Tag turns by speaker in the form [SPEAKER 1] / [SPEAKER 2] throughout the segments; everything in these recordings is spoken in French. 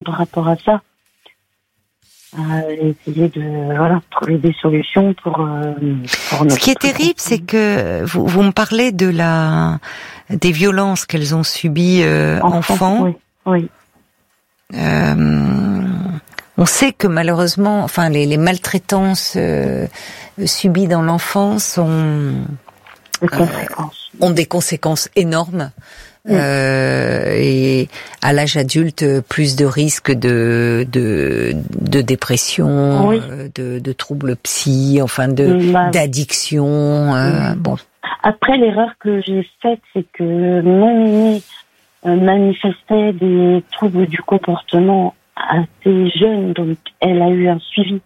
[SPEAKER 1] par rapport à ça. Essayer de trouver des solutions pour notre...
[SPEAKER 2] Ce qui est terrible, c'est que vous me parlez des violences qu'elles ont subies enfants.
[SPEAKER 1] Oui.
[SPEAKER 2] On sait que malheureusement, les maltraitances subies dans l'enfance ont des conséquences énormes. Et à l'âge adulte, plus de risques de dépression, de troubles psy, d'addiction. Bon.
[SPEAKER 1] Après, l'erreur que j'ai faite, c'est que mon aînée manifestait des troubles du comportement assez jeunes, donc elle a eu un suivi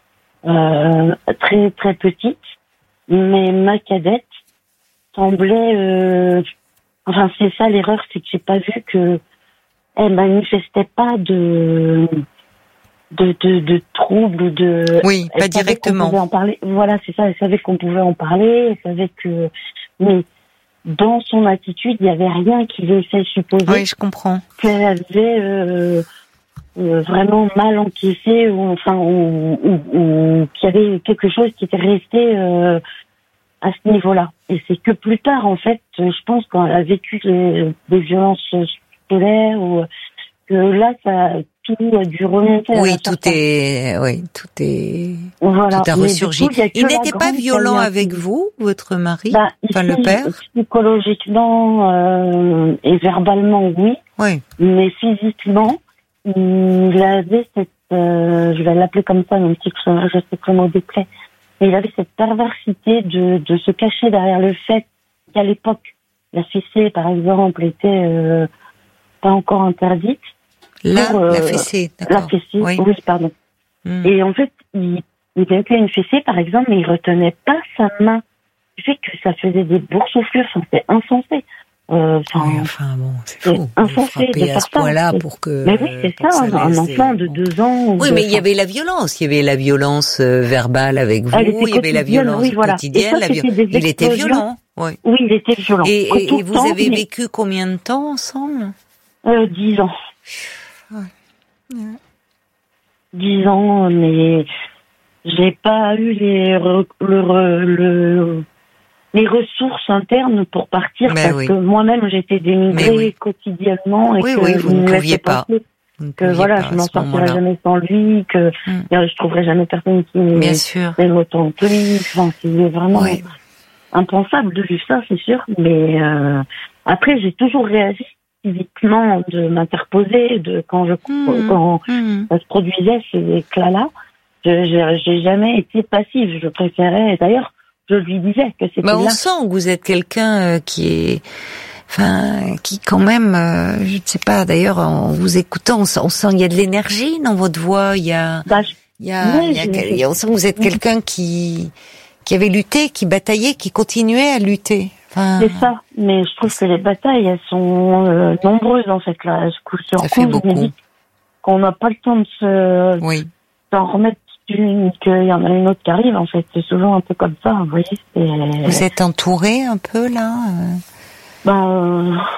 [SPEAKER 1] très très petite, mais ma cadette semblait c'est ça l'erreur, c'est que j'ai pas vu que elle manifestait pas de troubles ou de...
[SPEAKER 2] Oui, pas directement.
[SPEAKER 1] On pouvait en parler. Voilà, c'est ça, elle savait qu'on pouvait en parler, elle savait que... Mais dans son attitude, il y avait rien qui laissait supposer...
[SPEAKER 2] Oui, je comprends.
[SPEAKER 1] Qu'elle avait vraiment mal encaissé ou qu'il y avait quelque chose qui était resté... à ce niveau-là. Et c'est que plus tard, en fait, je pense quand elle a vécu des violences scolaires, ou que là, tout a dû remonter.
[SPEAKER 2] Tout est ressurgi.
[SPEAKER 1] Coup,
[SPEAKER 2] il n'était pas violent avec vous, votre mari, le père?
[SPEAKER 1] Psychologiquement et verbalement, oui. Mais physiquement, il avait cette, je vais l'appeler comme ça, même si je sais que le mot déplaît, mais il avait cette perversité de se cacher derrière le fait qu'à l'époque, la fessée, par exemple, était pas encore interdite.
[SPEAKER 2] La fessée, d'accord.
[SPEAKER 1] La fessée, oui, pardon. Et en fait, il mettait une fessée, par exemple, mais il retenait pas sa main. Du fait que ça faisait des boursouflures, c'était insensé.
[SPEAKER 2] C'est fou.
[SPEAKER 1] Insensé de faire
[SPEAKER 2] à ce point-là pour que...
[SPEAKER 1] Mais oui, c'est ça, un enfant de 2 ans...
[SPEAKER 2] Oui, mais il y avait la violence. Il y avait la violence verbale avec vous, il y avait la violence quotidienne. Il était violent.
[SPEAKER 1] Oui, il était violent.
[SPEAKER 2] Et vous avez vécu combien de temps ensemble?
[SPEAKER 1] 10 ans. 10 ans, mais j'ai pas eu les ressources internes pour partir parce que moi-même j'étais dénigrée quotidiennement et que
[SPEAKER 2] vous ne pouviez pas.
[SPEAKER 1] Je m'en sortirais jamais sans lui, que je trouverais jamais personne qui m'aime autant que lui. C'est vraiment impensable de vivre ça, c'est sûr. Mais après, j'ai toujours réagi physiquement de m'interposer, quand ça se produisait ces éclats-là. J'ai jamais été passive. Je préférais, d'ailleurs, je lui disais que c'était
[SPEAKER 2] on sent que vous êtes quelqu'un qui quand même, je ne sais pas, d'ailleurs, en vous écoutant, on sent il y a de l'énergie dans votre voix, on sent que vous êtes quelqu'un qui avait lutté, qui bataillait, qui continuait à lutter.
[SPEAKER 1] C'est ça, mais je trouve que les batailles, elles sont nombreuses, en fait, là.
[SPEAKER 2] Ça fait beaucoup.
[SPEAKER 1] Qu'on n'a pas le temps de s'en remettre qu'il y en a une autre qui arrive, en fait. C'est souvent un peu comme ça, vous voyez.
[SPEAKER 2] Vous êtes entouré un peu, là?
[SPEAKER 1] Moi,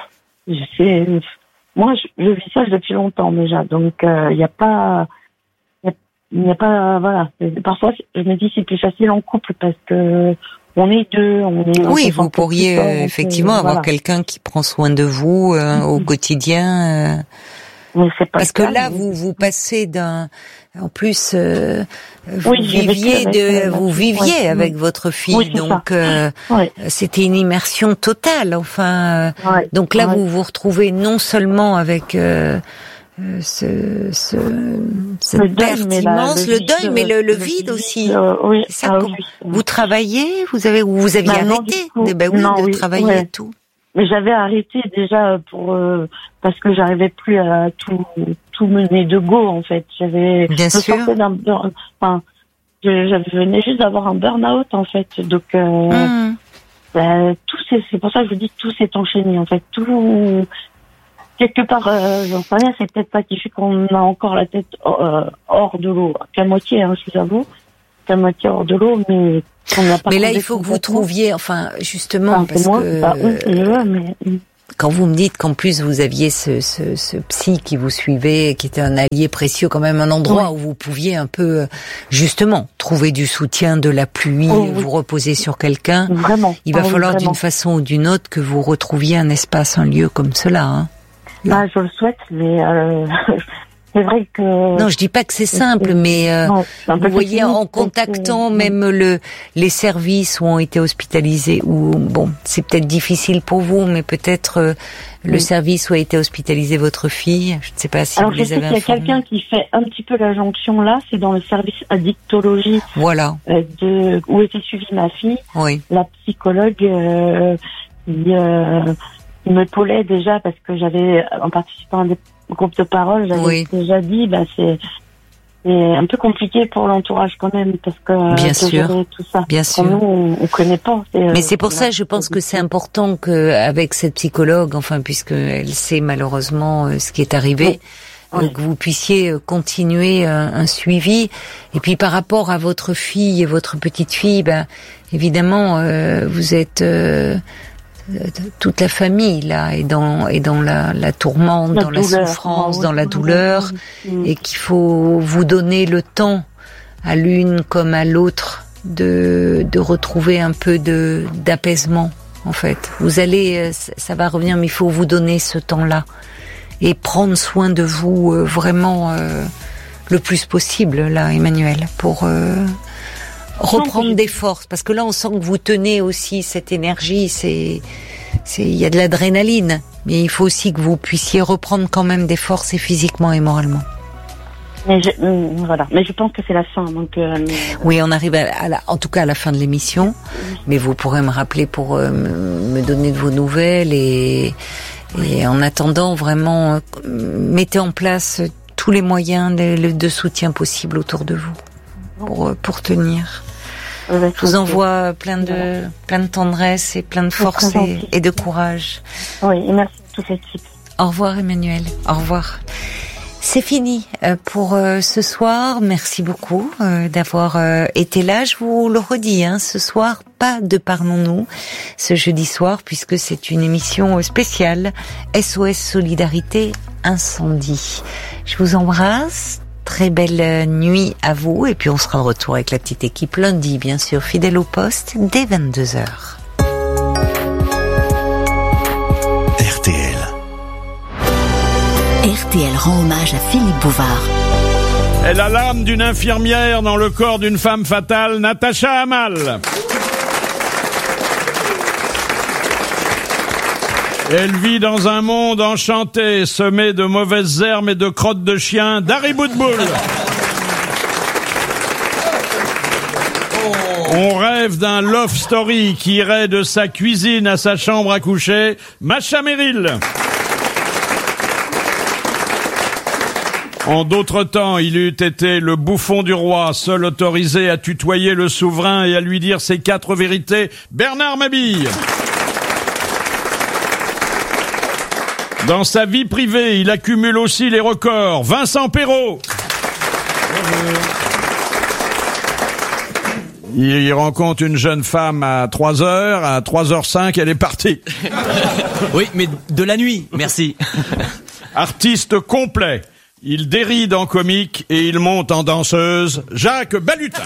[SPEAKER 1] je vis ça depuis longtemps, déjà. Donc, il n'y a pas, voilà. Parfois, je me dis c'est plus facile en couple parce que on est deux,
[SPEAKER 2] vous pourriez effectivement avoir quelqu'un qui prend soin de vous au quotidien.
[SPEAKER 1] Mais c'est pas
[SPEAKER 2] parce que là, vous passez en plus, vous viviez avec votre fille, donc c'était une immersion totale. Donc là, vous vous retrouvez non seulement avec cette perte immense, le deuil, mais le vide aussi. Vous travaillez, vous aviez arrêté de travailler et tout.
[SPEAKER 1] Mais j'avais arrêté déjà parce que j'arrivais plus à tout mener de go, en fait.
[SPEAKER 2] Bien sûr.
[SPEAKER 1] Je venais juste d'avoir un burn-out, en fait. Donc, c'est pour ça que je vous dis que tout s'est enchaîné, en fait. Tout, quelque part, j'en sais rien, c'est peut-être ça qui fait qu'on a encore la tête hors de l'eau. Qu'à moitié, je vous avoue. Qu'à moitié hors de l'eau, mais on n'a pas.
[SPEAKER 2] Mais là, il faut que vous trouviez, justement, parce que... quand vous me dites qu'en plus vous aviez ce psy qui vous suivait, qui était un allié précieux, quand même un endroit où vous pouviez un peu, justement, trouver du soutien, de l'appui, vous reposer sur quelqu'un.
[SPEAKER 1] Vraiment.
[SPEAKER 2] Il va falloir d'une façon ou d'une autre que vous retrouviez un espace, un lieu comme cela. Hein.
[SPEAKER 1] Bah, je le souhaite, mais c'est vrai que...
[SPEAKER 2] Non, je dis pas que c'est simple, mais vous voyez, en contactant même les services où ont été hospitalisés, ou bon, c'est peut-être difficile pour vous, mais peut-être le service où a été hospitalisée votre fille, je ne sais pas si
[SPEAKER 1] alors,
[SPEAKER 2] vous les avez informés.
[SPEAKER 1] Alors, je sais qu'il y a quelqu'un qui fait un petit peu la jonction là, c'est dans le service addictologie.
[SPEAKER 2] Voilà.
[SPEAKER 1] Où était suivie ma fille.
[SPEAKER 2] Oui.
[SPEAKER 1] La psychologue il me m'épaulait déjà parce que j'avais, en participant à des groupes de parole, j'avais déjà dit, c'est un peu compliqué pour l'entourage quand même, parce que
[SPEAKER 2] bien sûr,
[SPEAKER 1] tout ça.
[SPEAKER 2] Bien sûr.
[SPEAKER 1] Nous, on connaît pas.
[SPEAKER 2] Mais c'est pour ça, je pense que c'est important qu'avec cette psychologue, enfin, puisque elle sait malheureusement ce qui est arrivé, que vous puissiez continuer un suivi. Et puis par rapport à votre fille et votre petite fille, évidemment, vous êtes toute la famille là est dans la tourmente, dans la souffrance, dans la douleur, et qu'il faut vous donner le temps à l'une comme à l'autre de retrouver un peu d'apaisement. En fait, vous allez, ça va revenir, mais il faut vous donner ce temps-là et prendre soin de vous vraiment le plus possible là, Emmanuel, pour reprendre des forces, parce que là on sent que vous tenez aussi cette énergie, il y a de l'adrénaline, mais il faut aussi que vous puissiez reprendre quand même des forces, et physiquement et moralement.
[SPEAKER 1] Mais je pense que c'est la fin, donc.
[SPEAKER 2] Oui, on arrive en tout cas à la fin de l'émission, mais vous pourrez me rappeler pour me donner de vos nouvelles, et en attendant, vraiment mettez en place tous les moyens de soutien possibles autour de vous pour tenir. Je vous envoie plein de tendresse et plein de force et de courage.
[SPEAKER 1] Oui, et merci à toute l'équipe.
[SPEAKER 2] Au revoir Emmanuel, au revoir. C'est fini pour ce soir. Merci beaucoup d'avoir été là. Je vous le redis, ce soir, pas de Parlons-nous ce jeudi soir, puisque c'est une émission spéciale SOS Solidarité Incendie. Je vous embrasse. Très belle nuit à vous, et puis on sera de retour avec la petite équipe lundi, bien sûr, fidèle au poste, dès 22h.
[SPEAKER 3] RTL. RTL rend hommage à Philippe Bouvard.
[SPEAKER 4] Elle a l'âme d'une infirmière dans le corps d'une femme fatale, Natacha Hamel. Elle vit dans un monde enchanté, semé de mauvaises herbes et de crottes de chiens, Dari Boudboul. On rêve d'un love story qui irait de sa cuisine à sa chambre à coucher, Macha Merrill. En d'autres temps, il eût été le bouffon du roi, seul autorisé à tutoyer le souverain et à lui dire ses 4 vérités, Bernard Mabille. Dans sa vie privée, il accumule aussi les records. Vincent Perrault. Il rencontre une jeune femme à 3h, à 3h05, elle est partie.
[SPEAKER 5] Oui, mais de la nuit, merci.
[SPEAKER 4] Artiste complet. Il déride en comique et il monte en danseuse. Jacques Balutin.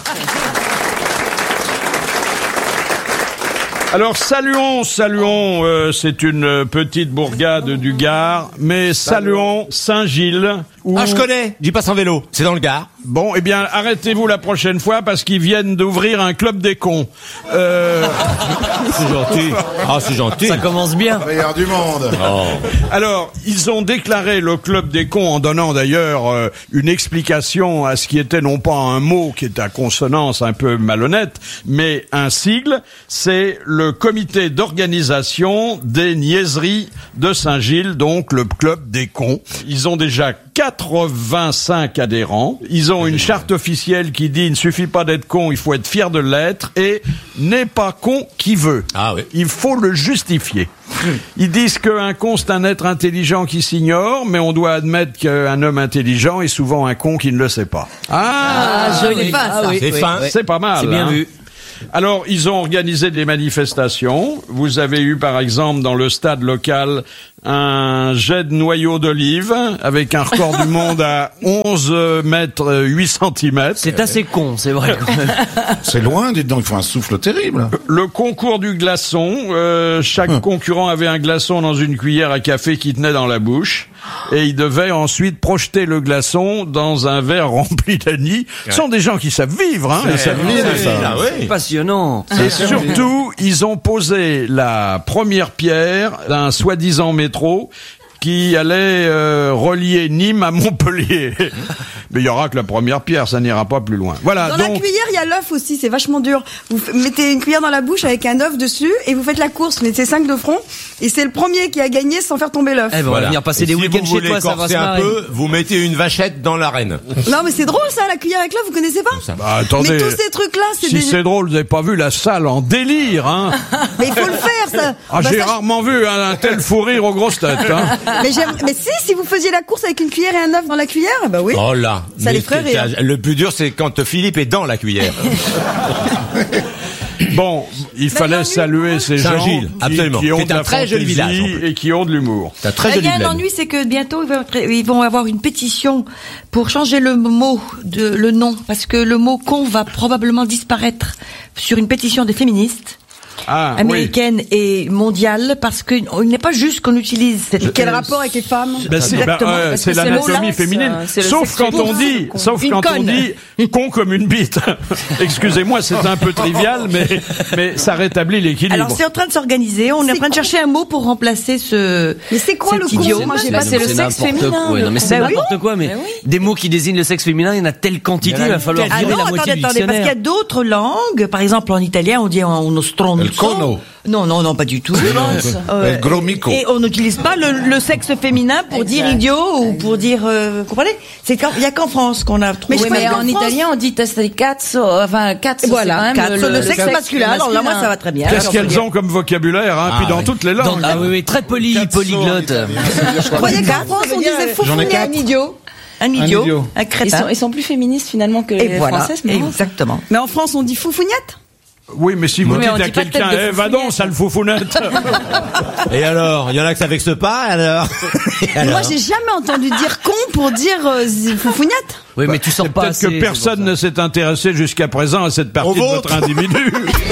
[SPEAKER 4] Alors saluons, c'est une petite bourgade du Gard, mais saluons Saint-Gilles. Où...
[SPEAKER 5] Ah, je connais, j'y passe en vélo, c'est dans le Gard.
[SPEAKER 4] Bon, eh bien, arrêtez-vous la prochaine fois parce qu'ils viennent d'ouvrir un club des cons.
[SPEAKER 5] C'est gentil. Ah, c'est gentil.
[SPEAKER 6] Ça commence bien.
[SPEAKER 7] Meilleur du monde.
[SPEAKER 4] Oh. Alors, ils ont déclaré le club des cons en donnant d'ailleurs une explication à ce qui était non pas un mot qui est à consonance un peu malhonnête, mais un sigle, c'est le comité d'organisation des niaiseries de Saint-Gilles, donc le club des cons. Ils ont déjà 85 adhérents. Ils ont une charte officielle qui dit il ne suffit pas d'être con, il faut être fier de l'être, et n'est pas con qui veut.
[SPEAKER 5] Ah oui.
[SPEAKER 4] Il faut le justifier. Ils disent qu'un con c'est un être intelligent qui s'ignore, mais on doit admettre qu'un homme intelligent est souvent un con qui ne le sait pas.
[SPEAKER 6] Joli. C'est fin, ça.
[SPEAKER 5] C'est fin.
[SPEAKER 4] C'est pas mal.
[SPEAKER 6] C'est bien vu.
[SPEAKER 4] Alors, ils ont organisé des manifestations. Vous avez eu, par exemple, dans le stade local, un jet de noyau d'olive avec un record du monde à 11 mètres 8 centimètres.
[SPEAKER 5] C'est assez con, c'est vrai.
[SPEAKER 6] C'est loin, dites donc, il faut un souffle terrible.
[SPEAKER 4] Le concours du glaçon, chaque concurrent avait un glaçon dans une cuillère à café qui tenait dans la bouche. Et il devait ensuite projeter le glaçon dans un verre rempli d'anis. Ce sont des gens qui savent vivre, hein. Ils savent vivre, ça.
[SPEAKER 5] Oui. Passionnant.
[SPEAKER 4] Et surtout, ils ont posé la première pierre d'un soi-disant métro qui allait relier Nîmes à Montpellier. Mais il y aura que la première pierre, ça n'ira pas plus loin. Voilà.
[SPEAKER 7] Dans
[SPEAKER 4] donc...
[SPEAKER 7] la cuillère, il y a l'œuf aussi, c'est vachement dur. Vous mettez une cuillère dans la bouche avec un œuf dessus et vous faites la course, vous mettez 5 de front et c'est le premier qui a gagné sans faire tomber l'œuf.
[SPEAKER 5] Eh ben, on va venir passer des week-ends chez toi, ça va se marrer.
[SPEAKER 8] Vous mettez une vachette dans l'arène.
[SPEAKER 7] Non mais c'est drôle ça, la cuillère avec l'œuf, vous connaissez pas?
[SPEAKER 4] Bah, attendez,
[SPEAKER 7] mais tous ces trucs-là, c'est
[SPEAKER 4] si c'est drôle, vous n'avez pas vu la salle en délire, hein.
[SPEAKER 7] Mais il faut le faire, ça.
[SPEAKER 4] Ah, j'ai rarement vu un tel fou rire aux grosses têtes, hein.
[SPEAKER 7] Mais si vous faisiez la course avec une cuillère et un œuf dans la cuillère, bah oui.
[SPEAKER 8] Oh là.
[SPEAKER 7] Ça les ferait rire.
[SPEAKER 8] Le plus dur, c'est quand Philippe est dans la cuillère.
[SPEAKER 4] Bon, il fallait saluer ces gens qui ont de la fantaisie et qui ont de l'humour.
[SPEAKER 9] Il y a un ennui, c'est que bientôt ils vont avoir une pétition pour changer le nom, parce que le mot con va probablement disparaître sur une pétition des féministes. Américaine et mondiale, parce que il n'est pas juste qu'on utilise cette...
[SPEAKER 7] Quel rapport avec les femmes?
[SPEAKER 4] C'est l'anatomie féminine. Sauf quand on dit con comme une bite. Excusez-moi, c'est un peu trivial, mais ça rétablit l'équilibre.
[SPEAKER 9] Alors c'est en train de s'organiser. On est en train de chercher un mot pour remplacer ce.
[SPEAKER 7] Mais c'est quoi le
[SPEAKER 9] idiot?
[SPEAKER 7] Moi, j'ai pas.
[SPEAKER 9] C'est le sexe féminin.
[SPEAKER 5] Ouais, non, mais c'est n'importe quoi. Mais des mots qui désignent le sexe féminin, il y en a telle quantité, il va falloir virer la moitié du dictionnaire.
[SPEAKER 9] Parce qu'il y a d'autres langues. Par exemple, en italien, on dit uno stronzo.
[SPEAKER 6] Cono.
[SPEAKER 9] Non, pas du tout.
[SPEAKER 6] El gromico.
[SPEAKER 9] Et on n'utilise pas le sexe féminin pour dire idiot ou pour dire, comprenez? Il y a qu'en France qu'on a trouvé.
[SPEAKER 2] Mais en italien, on dit cazzo, cazzo.
[SPEAKER 9] Voilà, le sexe masculin. Alors là, moi, ça va très bien.
[SPEAKER 4] Qu'est-ce qu'elles ont comme vocabulaire, hein? Puis dans toutes les langues.
[SPEAKER 5] Ah oui, très polyglotte.
[SPEAKER 7] Je croyais qu'en France, on disait foufounier, un idiot.
[SPEAKER 9] Un idiot, un crétin.
[SPEAKER 2] Ils sont plus féministes finalement que les Françaises.
[SPEAKER 9] Exactement.
[SPEAKER 7] Mais en France, on dit foufouniette?
[SPEAKER 4] Oui, mais si vous dites à quelqu'un, va donc, sale foufounette.
[SPEAKER 8] Et alors, il y en a que ça vexe pas, alors.
[SPEAKER 7] Moi, j'ai jamais entendu dire con pour dire foufouniette.
[SPEAKER 5] Oui, mais tu sors pas
[SPEAKER 4] assez. Peut-être que personne ne s'est intéressé jusqu'à présent à cette partie de votre individu.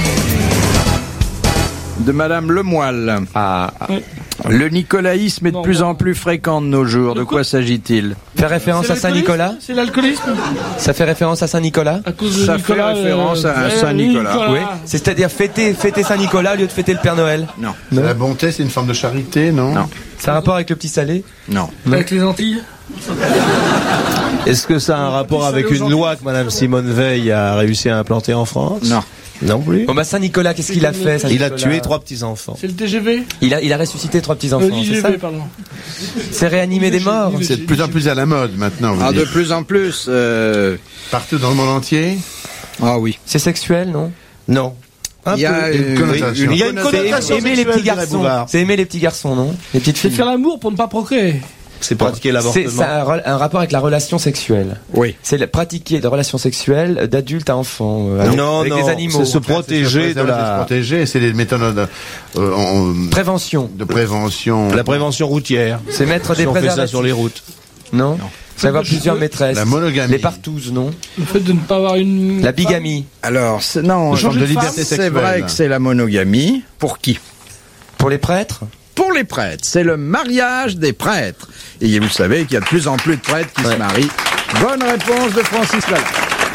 [SPEAKER 4] De Madame Lemoyle. Le nicolaïsme est de plus en plus fréquent de nos jours. De quoi s'agit-il?
[SPEAKER 5] Fait référence à Saint-Nicolas?
[SPEAKER 10] C'est l'alcoolisme.
[SPEAKER 5] Ça fait référence à Saint-Nicolas?
[SPEAKER 4] Ça fait référence à Saint-Nicolas.
[SPEAKER 5] Oui. C'est-à-dire fêter Saint-Nicolas au lieu de fêter le Père Noël?
[SPEAKER 6] Non. La bonté, c'est une forme de charité, non?
[SPEAKER 4] Non.
[SPEAKER 5] Ça a un rapport avec le petit salé?
[SPEAKER 4] Non.
[SPEAKER 10] Avec les Antilles?
[SPEAKER 11] Est-ce que ça a un rapport avec une loi que Madame Simone Veil a réussi à implanter en France?
[SPEAKER 6] Non.
[SPEAKER 11] Non plus.
[SPEAKER 5] Bon, Saint-Nicolas, qu'est-ce qu'il a fait?
[SPEAKER 11] Il a tué 3 petits-enfants.
[SPEAKER 10] C'est le TGV?
[SPEAKER 5] Il a ressuscité 3 petits-enfants.
[SPEAKER 10] C'est ça? Pardon.
[SPEAKER 5] C'est réanimer des morts.
[SPEAKER 6] C'est de plus en plus à la mode maintenant.
[SPEAKER 4] De plus en plus.
[SPEAKER 6] Partout dans le monde entier?
[SPEAKER 4] Ah oui.
[SPEAKER 5] C'est sexuel, non?
[SPEAKER 11] Non.
[SPEAKER 6] Il y a une connotation.
[SPEAKER 11] Il y a une connotation.
[SPEAKER 5] C'est aimer les petits garçons. C'est aimer les petits garçons, non? Les petites filles.
[SPEAKER 10] C'est faire l'amour pour ne pas procréer.
[SPEAKER 11] C'est pratiquer l'avortement.
[SPEAKER 5] C'est un rapport avec la relation sexuelle.
[SPEAKER 4] Oui.
[SPEAKER 5] C'est pratiquer des relations sexuelles d'adulte à enfant. Avec des animaux.
[SPEAKER 11] C'est se protéger de la.
[SPEAKER 6] Se protéger, c'est des méthodes
[SPEAKER 5] prévention.
[SPEAKER 6] De prévention.
[SPEAKER 11] La prévention routière.
[SPEAKER 5] C'est mettre des préservatifs.
[SPEAKER 11] On fait ça sur les routes.
[SPEAKER 5] Non. C'est avoir plusieurs maîtresses.
[SPEAKER 6] La monogamie.
[SPEAKER 5] Les partouzes, non?
[SPEAKER 10] Le fait de ne pas avoir une.
[SPEAKER 5] La bigamie.
[SPEAKER 4] Alors, non.
[SPEAKER 6] Une forme de liberté sexuelle.
[SPEAKER 4] C'est vrai que c'est la monogamie. Pour qui?
[SPEAKER 5] Pour les prêtres?
[SPEAKER 4] Pour les prêtres. C'est le mariage des prêtres. Et vous savez qu'il y a de plus en plus de prêtres qui se marient. Bonne réponse de Francis Lalanne.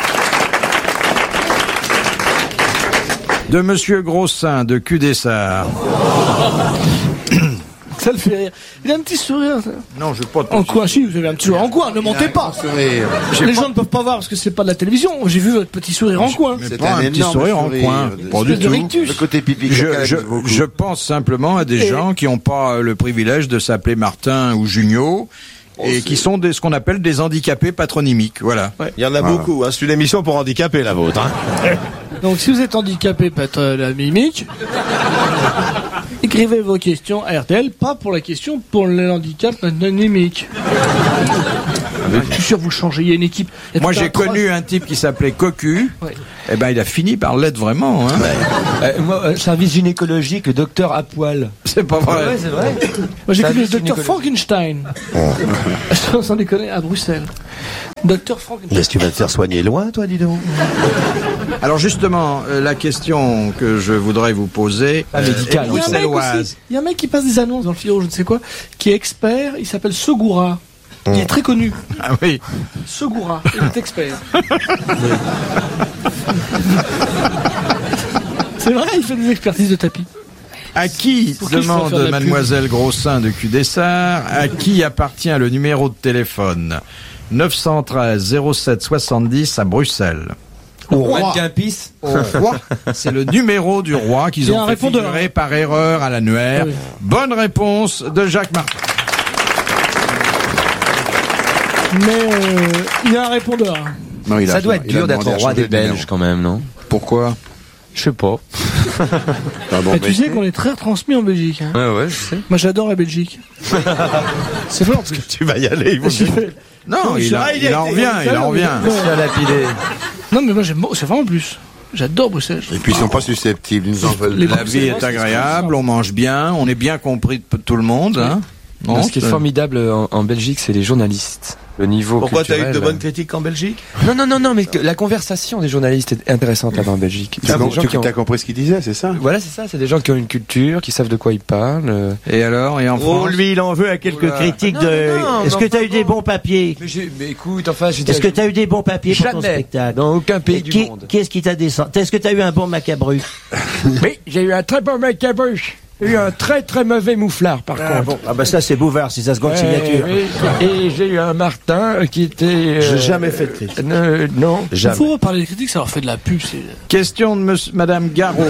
[SPEAKER 4] De Monsieur Grossein, de Cudessart.
[SPEAKER 10] Ça le fait rire. Il a un petit sourire.
[SPEAKER 4] Non, je veux pas.
[SPEAKER 10] En quoi? Si, vous avez un petit sourire en coin. Ne mentez pas. Les gens ne peuvent pas voir parce que c'est pas de la télévision. J'ai vu votre petit sourire en coin.
[SPEAKER 4] C'est pas un petit sourire en coin. Pas du tout.
[SPEAKER 6] Le côté pipi.
[SPEAKER 4] Je pense simplement à des gens qui n'ont pas le privilège de s'appeler Martin ou Junio. Et qui sont ce qu'on appelle des handicapés patronymiques, voilà.
[SPEAKER 11] Il y en a beaucoup, hein. C'est une émission pour handicapés, la vôtre, hein.
[SPEAKER 10] Donc, si vous êtes handicapé patronymique, écrivez vos questions à RTL, pas pour la question, pour le handicap patronymique. Je suis sûr, vous changez, il y a une équipe.
[SPEAKER 4] Moi, j'ai connu un type qui s'appelait Cocu.
[SPEAKER 10] Ouais.
[SPEAKER 4] Eh ben, il a fini par l'être vraiment. Hein.
[SPEAKER 8] Moi, service gynécologique, le docteur à poil.
[SPEAKER 4] C'est pas vrai.
[SPEAKER 8] Ouais, c'est vrai.
[SPEAKER 10] Moi, j'ai connu le docteur Frankenstein. Sans déconner, à Bruxelles. Docteur Frankenstein.
[SPEAKER 11] Est-ce que tu vas te faire soigner loin, toi, dis donc?
[SPEAKER 4] Alors justement, la question que je voudrais vous poser,
[SPEAKER 8] médicale,
[SPEAKER 4] bruxelloise.
[SPEAKER 10] Il y a un mec qui passe des annonces dans le Figaro, je ne sais quoi, qui est expert, il s'appelle Segura. Il est très connu.
[SPEAKER 4] Ah oui.
[SPEAKER 10] Segura, il est expert. C'est vrai, il fait des expertises de tapis.
[SPEAKER 4] À qui, demande mademoiselle Grossin de Cudessart, à qui appartient le numéro de téléphone 913 07 70 à Bruxelles?
[SPEAKER 8] Au roi de Quimpice.
[SPEAKER 4] Au roi. C'est le numéro du roi qu'ils ont fait figurer par erreur à l'annuaire. Oui. Bonne réponse de Jacques Martin.
[SPEAKER 10] Mais il y a un répondeur.
[SPEAKER 8] Non, ça doit être dur d'être roi des Belges quand même, non?
[SPEAKER 4] Pourquoi?
[SPEAKER 8] Je sais pas.
[SPEAKER 10] Mais tu sais qu'on est très retransmis en Belgique. Hein.
[SPEAKER 8] Ouais, je sais.
[SPEAKER 10] Moi, j'adore la Belgique. C'est fort parce que
[SPEAKER 11] tu vas y aller.
[SPEAKER 4] Non, il en revient.
[SPEAKER 10] Non, mais moi, c'est vraiment plus. J'adore Bruxelles.
[SPEAKER 6] Et puis ils sont pas susceptibles. Ils nous en veulent.
[SPEAKER 4] La vie est agréable, on mange bien, on est bien compris de tout le monde. Hein.
[SPEAKER 12] Non, ce qui est formidable en Belgique, c'est les journalistes. Le niveau
[SPEAKER 11] Pourquoi
[SPEAKER 12] culturel.
[SPEAKER 11] t'as eu de bonnes critiques en Belgique?
[SPEAKER 12] Non, mais la conversation des journalistes est intéressante là-bas en Belgique.
[SPEAKER 6] T'as compris ce qu'il disait, c'est ça?
[SPEAKER 12] Voilà, c'est ça. C'est des gens qui ont une culture, qui savent de quoi ils parlent.
[SPEAKER 4] Et alors, et en France?
[SPEAKER 11] Oh, lui, il en veut à quelques critiques
[SPEAKER 8] Est-ce que t'as eu des bons papiers?
[SPEAKER 12] Mais écoute, enfin,
[SPEAKER 8] est-ce que t'as eu des bons papiers pour ton spectacle?
[SPEAKER 12] Dans aucun pays du monde.
[SPEAKER 8] Qui est-ce qui t'a descendu? Est-ce que t'as eu un bon macabru?
[SPEAKER 12] Oui, j'ai eu un très bon macabru. J'ai eu un très très mauvais mouflard par contre.
[SPEAKER 8] Bon. Ah bah ça c'est Bouvard, si ça se gomme signature.
[SPEAKER 12] Et j'ai eu un Martin qui était...
[SPEAKER 11] J'ai jamais fait de critique.
[SPEAKER 12] Non.
[SPEAKER 10] Il faut parler des critiques, ça leur fait de la pub.
[SPEAKER 4] Question de madame Garot.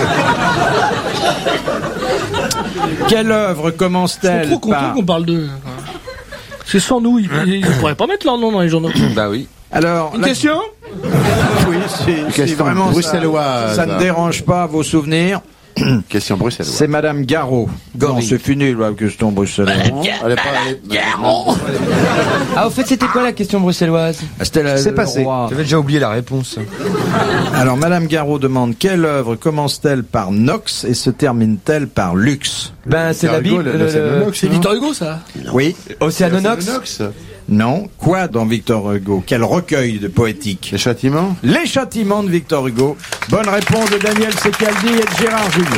[SPEAKER 4] Quelle œuvre commence-t-elle?
[SPEAKER 10] Ils sont trop contents qu'on parle d'eux. C'est sans nous, ils pourraient pas mettre leur nom dans les journaux.
[SPEAKER 12] Bah oui.
[SPEAKER 4] Alors,
[SPEAKER 10] une question?
[SPEAKER 4] Oui, c'est vraiment bruxelloise. Ça ne dérange pas vos souvenirs?
[SPEAKER 6] Question bruxelloise.
[SPEAKER 4] C'est madame Garot. Non, c'est fini la question bruxelloise.
[SPEAKER 12] Garot. Ah, au fait, c'était quoi la question bruxelloise?
[SPEAKER 4] C'était
[SPEAKER 12] c'est passé. J'avais déjà oublié la réponse.
[SPEAKER 4] Alors, madame Garot demande quelle œuvre commence-t-elle par Nox et se termine-t-elle par Luxe?
[SPEAKER 12] Ben, c'est la Bible.
[SPEAKER 10] C'est Victor Hugo, ça?
[SPEAKER 4] Oui.
[SPEAKER 12] Océanonox?
[SPEAKER 4] Non. Quoi dans Victor Hugo? Quel recueil de poétique?
[SPEAKER 6] Les Châtiments?
[SPEAKER 4] Les Châtiments de Victor Hugo. Bonne réponse de Daniel Secaldi et de Gérard Jules.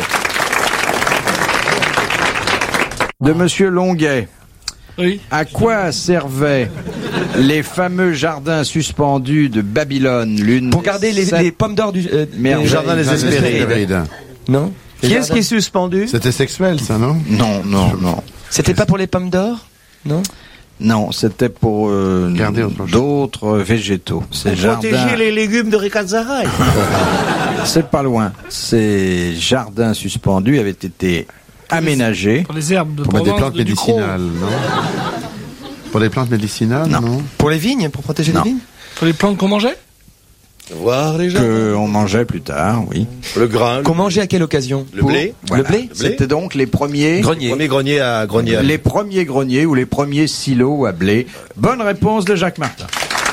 [SPEAKER 4] De monsieur Longuet.
[SPEAKER 10] Oui.
[SPEAKER 4] À quoi servaient les fameux jardins suspendus de Babylone, l'une
[SPEAKER 12] pour garder les pommes d'or du
[SPEAKER 11] jardin des Hespérides.
[SPEAKER 12] Non.
[SPEAKER 8] Qui est-ce qui est suspendu?
[SPEAKER 6] C'était sexuel, ça, non?
[SPEAKER 4] Non.
[SPEAKER 12] C'était pas pour les pommes d'or? Non.
[SPEAKER 4] Non, c'était pour d'autres végétaux.
[SPEAKER 8] Pour protéger les légumes de Ricazaraï.
[SPEAKER 4] C'est pas loin. Ces jardins suspendus avaient été aménagés
[SPEAKER 10] pour les herbes de
[SPEAKER 6] pour des plantes médicinales, non? Pour les plantes médicinales, non?
[SPEAKER 12] Pour les vignes, pour protéger les vignes?
[SPEAKER 10] Pour les plantes qu'on mangeait?
[SPEAKER 11] Voir les gens.
[SPEAKER 4] Qu'on mangeait plus tard, oui.
[SPEAKER 11] Le grain.
[SPEAKER 12] Qu'on mangeait à quelle occasion?
[SPEAKER 11] Le blé.
[SPEAKER 4] Voilà.
[SPEAKER 12] Le blé.
[SPEAKER 4] C'était donc les premiers
[SPEAKER 11] greniers.
[SPEAKER 4] Les premiers greniers ou les premiers silos à blé. Bonne réponse de Jacques Martin.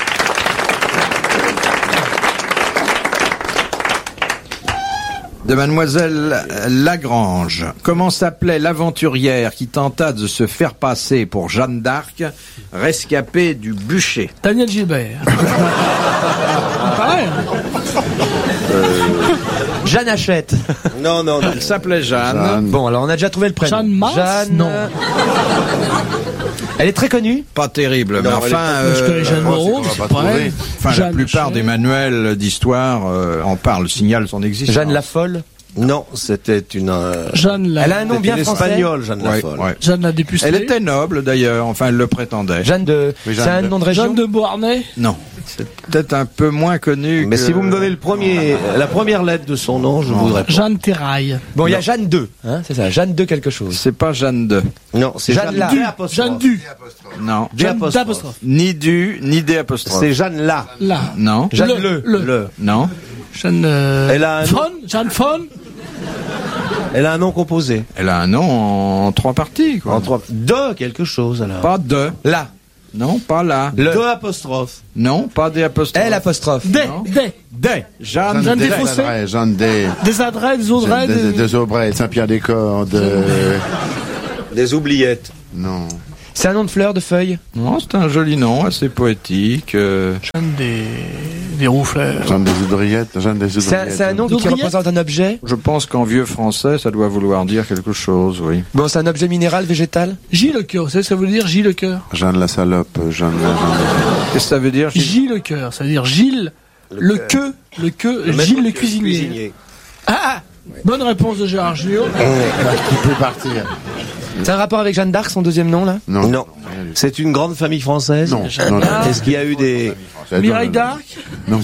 [SPEAKER 4] De mademoiselle Lagrange. Comment s'appelait l'aventurière qui tenta de se faire passer pour Jeanne d'Arc, rescapée du bûcher?
[SPEAKER 10] Daniel Gilbert. Pareil.
[SPEAKER 8] Jeanne Hachette.
[SPEAKER 11] Non.
[SPEAKER 4] Elle s'appelait Jeanne.
[SPEAKER 5] Bon, alors on a déjà trouvé le prénom.
[SPEAKER 10] Jeanne Mars?
[SPEAKER 5] Jeanne.
[SPEAKER 10] Non.
[SPEAKER 5] Elle est très connue?
[SPEAKER 4] Pas terrible, mais enfin...
[SPEAKER 10] je connais Jeanne Moreau, c'est pareil.
[SPEAKER 4] Enfin, la plupart des manuels d'histoire en parlent, signalent son existence.
[SPEAKER 5] Jeanne la Folle?
[SPEAKER 11] Non, c'était une...
[SPEAKER 10] Jeanne la...
[SPEAKER 5] Elle a un nom bien français.
[SPEAKER 11] Espagnole, Jeanne la Folle.
[SPEAKER 4] Ouais.
[SPEAKER 10] Jeanne la Dépucelée.
[SPEAKER 4] Elle était noble, d'ailleurs, enfin, elle le prétendait.
[SPEAKER 5] Jeanne de... C'est un nom de région?
[SPEAKER 10] Jeanne de Beauharnais?
[SPEAKER 4] Non. C'est peut-être un peu moins connu.
[SPEAKER 11] Mais si vous me donnez la première lettre de son nom, je voudrais pas.
[SPEAKER 10] Jeanne Terraille.
[SPEAKER 5] Bon, il y a Jeanne 2, hein, c'est ça, Jeanne 2 quelque chose.
[SPEAKER 4] C'est pas Jeanne 2.
[SPEAKER 11] Non, c'est
[SPEAKER 5] Jeanne la.
[SPEAKER 10] Jeanne Du.
[SPEAKER 4] Non.
[SPEAKER 10] Jeanne d'apostrophe.
[SPEAKER 4] Ni du, ni des apostrophes.
[SPEAKER 11] C'est Jeanne la.
[SPEAKER 10] Là.
[SPEAKER 4] Non.
[SPEAKER 5] Jeanne
[SPEAKER 10] Le.
[SPEAKER 4] Non.
[SPEAKER 10] Jeanne
[SPEAKER 11] Elle a un nom.
[SPEAKER 10] Jeanne Fon.
[SPEAKER 11] Elle a un nom composé.
[SPEAKER 4] Elle a un nom en 3 parties, quoi.
[SPEAKER 11] En 3. De quelque chose, alors.
[SPEAKER 4] Pas de.
[SPEAKER 5] La.
[SPEAKER 4] Non, pas là.
[SPEAKER 8] Deux apostrophes.
[SPEAKER 4] Non, pas des apostrophes.
[SPEAKER 8] L apostrophe.
[SPEAKER 10] Des.
[SPEAKER 4] Jeanne
[SPEAKER 10] Desfossés.
[SPEAKER 6] Jeanne
[SPEAKER 10] Des Adrets, des Audrey.
[SPEAKER 6] des Aubrais, Saint-Pierre-des-Corps,
[SPEAKER 11] Des oubliettes.
[SPEAKER 6] Non.
[SPEAKER 8] C'est un nom de fleur, de feuille?
[SPEAKER 4] Non, c'est un joli nom, assez poétique.
[SPEAKER 10] Jeanne des Roufleurs.
[SPEAKER 6] Jeanne des Oudriettes.
[SPEAKER 8] C'est un nom qui représente un objet?
[SPEAKER 4] Je pense qu'en vieux français, ça doit vouloir dire quelque chose, oui.
[SPEAKER 8] Bon, c'est un objet minéral, végétal?
[SPEAKER 10] Gilles le cœur, vous savez ce que ça veut dire, Gilles le cœur?
[SPEAKER 6] Jeanne la salope, Jeanne.
[SPEAKER 4] Qu'est-ce que ça veut dire?
[SPEAKER 10] Gilles le cœur, ça veut dire Gilles le queue, Gilles le cuisinier. Ah, bonne réponse de Gérard Junior.
[SPEAKER 6] Qui peut partir?
[SPEAKER 8] C'est un rapport avec Jeanne d'Arc, son deuxième nom, là?
[SPEAKER 11] Non. C'est une grande famille française?
[SPEAKER 6] Non.
[SPEAKER 11] Est-ce qu'il y a eu des...
[SPEAKER 10] Mireille d'Arc?
[SPEAKER 6] Non.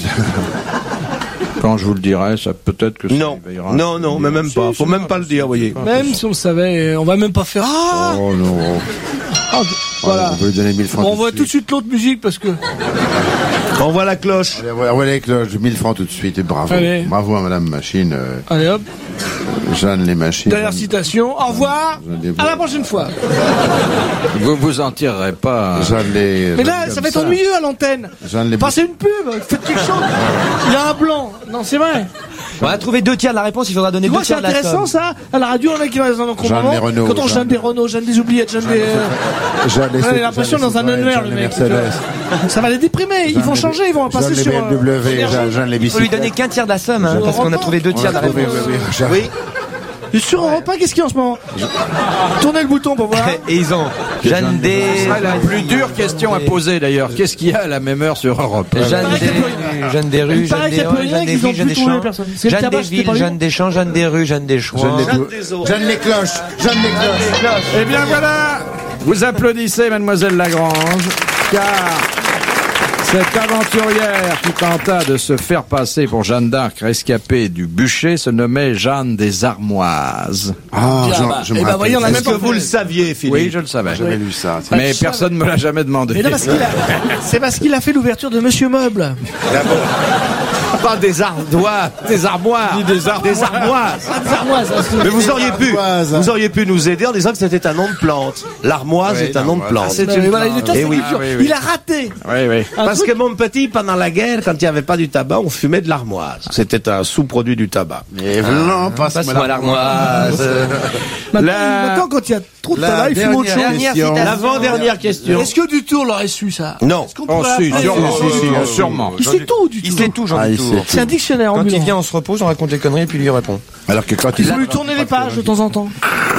[SPEAKER 4] Quand je vous le dirai, ça peut-être que ça éveillera.
[SPEAKER 11] Non, mais même pas. Faut même pas le dire, vous voyez.
[SPEAKER 10] Même si on le savait, on va même pas faire. Ah
[SPEAKER 6] Oh non.
[SPEAKER 10] Voilà.
[SPEAKER 6] On peut lui donner 1000 francs.
[SPEAKER 10] Bon, on voit tout de suite l'autre musique parce que.
[SPEAKER 11] On voit la cloche.
[SPEAKER 6] Allez, voilà les cloches, 1000 francs tout de suite et bravo.
[SPEAKER 10] Allez.
[SPEAKER 6] Bravo à Madame Machine.
[SPEAKER 10] Allez hop.
[SPEAKER 6] Jeanne les Machines.
[SPEAKER 10] Dernière citation. Au revoir. À la prochaine fois.
[SPEAKER 4] Vous vous en tirerez pas.
[SPEAKER 10] Mais là, ça va être ennuyeux à l'antenne. Passez une pub. Faites quelque chose. Il y a un blanc. Non, c'est vrai.
[SPEAKER 8] On va trouver 2 tiers de la réponse, il faudra donner 2 tiers de la somme.
[SPEAKER 10] C'est intéressant ça. À la radio, on a qui va dans un
[SPEAKER 6] Jeanne des Renault.
[SPEAKER 10] Quand on Jeanne des Renault, Jeanne des oubliettes, Jeanne des. On a l'impression dans un annuaire, le mec. Ça va les déprimer. Ils vont changer, ils vont passer sur.
[SPEAKER 6] Jeanne les
[SPEAKER 8] Il faut lui donner qu'un tiers de la somme, hein, parce qu'on a trouvé 2 tiers de la réponse.
[SPEAKER 6] Oui.
[SPEAKER 10] Sur Europe 1, qu'est-ce qu'il y a en ce moment? Tournez le bouton pour voir.
[SPEAKER 8] Et ils ont Jeanne des...
[SPEAKER 4] C'est la plus dure question à poser d'ailleurs. Qu'est-ce qu'il y a à la même heure sur Europe?
[SPEAKER 8] Jeanne des rues, Jeanne des Halles, Jeanne des villes, Jeanne des champs. Jeanne des villes, Jeanne des champs, Jeanne des rues, Jeanne des choix.
[SPEAKER 6] Jeanne les cloches. Jeanne les cloches.
[SPEAKER 4] Eh bien voilà, vous applaudissez Mademoiselle Lagrange, car cette aventurière qui tenta de se faire passer pour Jeanne d'Arc rescapée du bûcher se nommait Jeanne des Armoises.
[SPEAKER 6] Ah, je me rappelle.
[SPEAKER 11] Est-ce que vous le saviez, Philippe?
[SPEAKER 4] Oui, je le savais.
[SPEAKER 6] J'avais lu ça.
[SPEAKER 4] Mais personne ne me l'a jamais demandé.
[SPEAKER 10] C'est parce qu'il a fait l'ouverture de Monsieur Meuble.
[SPEAKER 8] Pas des ardoises, des armoires.
[SPEAKER 11] Des armoises. Mais vous auriez pu nous aider en disant que c'était un nom de plante. L'armoise est un nom de plante.
[SPEAKER 10] Il a raté.
[SPEAKER 4] Oui.
[SPEAKER 11] Parce que mon petit, pendant la guerre, quand il n'y avait pas du tabac, on fumait de l'armoise. C'était un sous-produit du tabac.
[SPEAKER 6] Et non, passe-moi
[SPEAKER 8] l'armoise.
[SPEAKER 10] Maintenant, quand il y a trop de tabac, il fume autre chose.
[SPEAKER 11] L'avant-dernière question.
[SPEAKER 10] Est-ce que Dutour l'aurait su, ça?
[SPEAKER 11] Non.
[SPEAKER 4] Sûrement.
[SPEAKER 10] Il sait tout, Dutour.
[SPEAKER 8] Il sait tout, Jean Dutour.
[SPEAKER 10] C'est un dictionnaire
[SPEAKER 8] Quand
[SPEAKER 10] ambulant.
[SPEAKER 8] il vient, on se repose, on raconte les conneries et puis lui répond.
[SPEAKER 6] Alors que quand
[SPEAKER 10] il faut lui tourner les pages de temps en temps.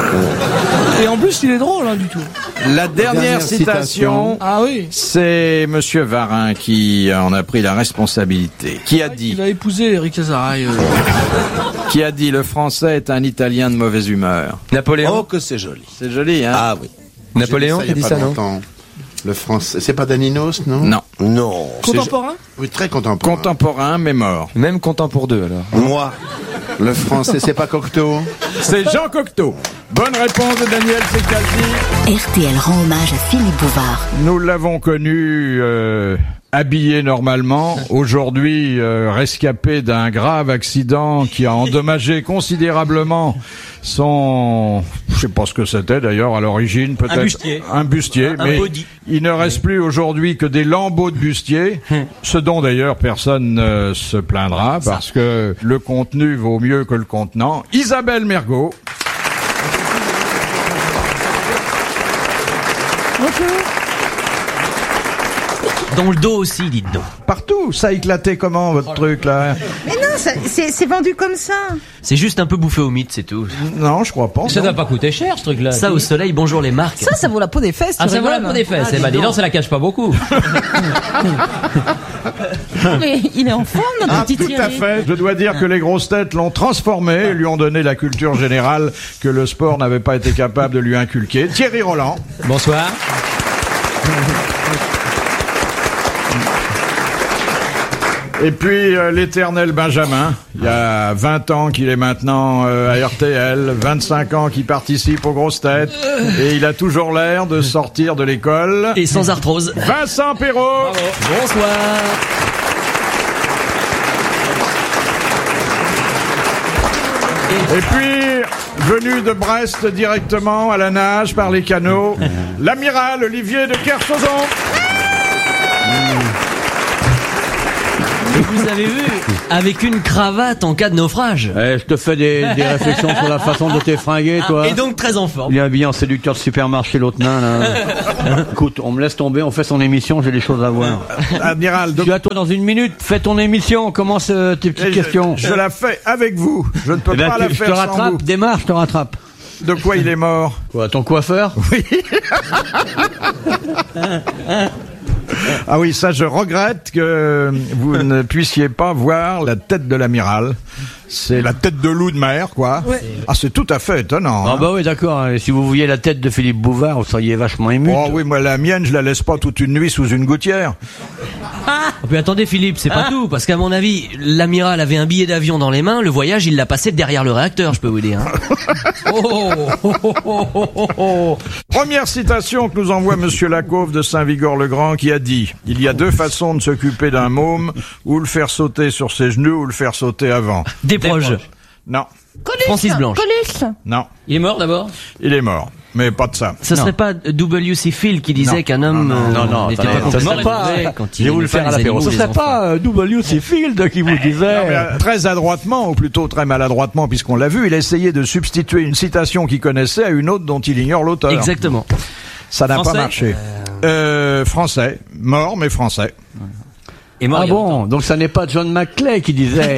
[SPEAKER 10] Et en plus, il est drôle, hein, du tout.
[SPEAKER 4] La dernière citation, c'est Monsieur Varin qui en a pris la responsabilité. Qui a dit?
[SPEAKER 10] Il a épousé Eric Azaraï.
[SPEAKER 4] Qui a dit le français est un Italien de mauvaise humeur?
[SPEAKER 8] Napoléon.
[SPEAKER 11] Oh, que c'est joli.
[SPEAKER 4] C'est joli, hein?
[SPEAKER 11] Ah oui.
[SPEAKER 8] Napoléon qui a dit ça, non?
[SPEAKER 6] Le français, c'est pas Daninos, non?
[SPEAKER 11] Non.
[SPEAKER 10] Contemporain?
[SPEAKER 6] Oui, très contemporain.
[SPEAKER 4] Contemporain, mais mort.
[SPEAKER 8] Même content pour deux, alors.
[SPEAKER 11] Moi.
[SPEAKER 6] Le français, c'est pas Cocteau?
[SPEAKER 4] C'est Jean Cocteau. Bonne réponse de Daniel Secaldi.
[SPEAKER 3] RTL rend hommage à Philippe Bouvard.
[SPEAKER 4] Nous l'avons connu habillé normalement, aujourd'hui rescapé d'un grave accident qui a endommagé considérablement son... Je sais pas ce que c'était d'ailleurs à l'origine, peut-être un bustier, mais body. Il ne reste plus aujourd'hui que des lambeaux de bustier, ce dont d'ailleurs personne ne se plaindra parce que le contenu vaut mieux que le contenant. Isabelle Mergot.
[SPEAKER 5] Dans le dos aussi, dites donc.
[SPEAKER 4] Partout, ça a éclaté comment votre truc là?
[SPEAKER 13] Mais non, c'est vendu comme ça.
[SPEAKER 5] C'est juste un peu bouffé au mythe, c'est tout.
[SPEAKER 4] Non, je crois pas.
[SPEAKER 14] Ça doit pas coûter cher ce truc-là.
[SPEAKER 5] Ça au soleil, bonjour les marques.
[SPEAKER 13] Ça vaut la peau des fesses.
[SPEAKER 14] Ah, ça vaut la peau des fesses. Eh ben dis donc, ça la cache pas beaucoup.
[SPEAKER 13] Mais il est en forme, notre petit Thierry.
[SPEAKER 4] Tout à fait. Je dois dire que les grosses têtes l'ont transformé et lui ont donné la culture générale que le sport n'avait pas été capable de lui inculquer. Thierry Roland.
[SPEAKER 14] Bonsoir.
[SPEAKER 4] Et puis l'éternel Benjamin, il y a 20 ans qu'il est maintenant à RTL, 25 ans qu'il participe aux grosses têtes, et il a toujours l'air de sortir de l'école.
[SPEAKER 5] Et sans arthrose.
[SPEAKER 4] Vincent Perrault.
[SPEAKER 5] Bravo. Bonsoir.
[SPEAKER 4] Et puis, venu de Brest directement à la nage par les canaux, l'amiral Olivier de Kersauzon.
[SPEAKER 5] Et vous avez vu, avec une cravate en cas de naufrage.
[SPEAKER 15] Je te fais des réflexions sur la façon dont t'es fringué, toi.
[SPEAKER 5] Et donc très en forme.
[SPEAKER 15] Il est habillé en séducteur de supermarché, l'autre nain, là. Écoute, on me laisse tomber, on fait son émission, j'ai des choses à voir.
[SPEAKER 4] Amiral,
[SPEAKER 15] Je suis à toi dans une minute, fais ton émission, commence tes petites questions.
[SPEAKER 4] Je la fais avec vous. Je ne peux pas la faire sans
[SPEAKER 15] rattrape,
[SPEAKER 4] vous.
[SPEAKER 15] démarre, je te rattrape.
[SPEAKER 4] De quoi il est mort?
[SPEAKER 15] Quoi, ton coiffeur?
[SPEAKER 4] Oui. Ah oui, ça je regrette que vous ne puissiez pas voir la tête de l'amiral. C'est la tête de loup de mer, quoi. Ouais. Ah, c'est tout à fait étonnant.
[SPEAKER 15] Ah bah oui, d'accord. Si vous vouliez la tête de Philippe Bouvard, vous seriez vachement ému.
[SPEAKER 4] Oh oui, moi la mienne, je la laisse pas toute une nuit sous une gouttière.
[SPEAKER 5] Mais attendez Philippe, c'est pas tout, parce qu'à mon avis, l'amiral avait un billet d'avion dans les mains, le voyage il l'a passé derrière le réacteur, je peux vous dire.
[SPEAKER 4] Première citation que nous envoie Monsieur Lacauve de Saint-Vigor-le-Grand qui a dit: il y a deux façons de s'occuper d'un môme, ou le faire sauter sur ses genoux, ou le faire sauter avant.
[SPEAKER 5] Des proches.
[SPEAKER 4] Non.
[SPEAKER 5] Francis Blanche.
[SPEAKER 13] Coluche.
[SPEAKER 4] Non.
[SPEAKER 14] Il est mort d'abord?
[SPEAKER 4] Il est mort. Mais pas de ça.
[SPEAKER 5] Ça serait pas W.C. Field qui disait qu'un homme n'était pas complètement mauvais quand il
[SPEAKER 15] voulu faire à l'apéro. Ce serait pas W.C. Field qui vous disait.
[SPEAKER 4] Très adroitement, ou plutôt très maladroitement, puisqu'on l'a vu, il a essayé de substituer une citation qu'il connaissait à une autre dont il ignore l'auteur.
[SPEAKER 5] Exactement.
[SPEAKER 4] Ça n'a pas marché. Français. Mort, mais français.
[SPEAKER 5] Et mort,
[SPEAKER 15] ah bon, donc ça n'est pas John McClay qui disait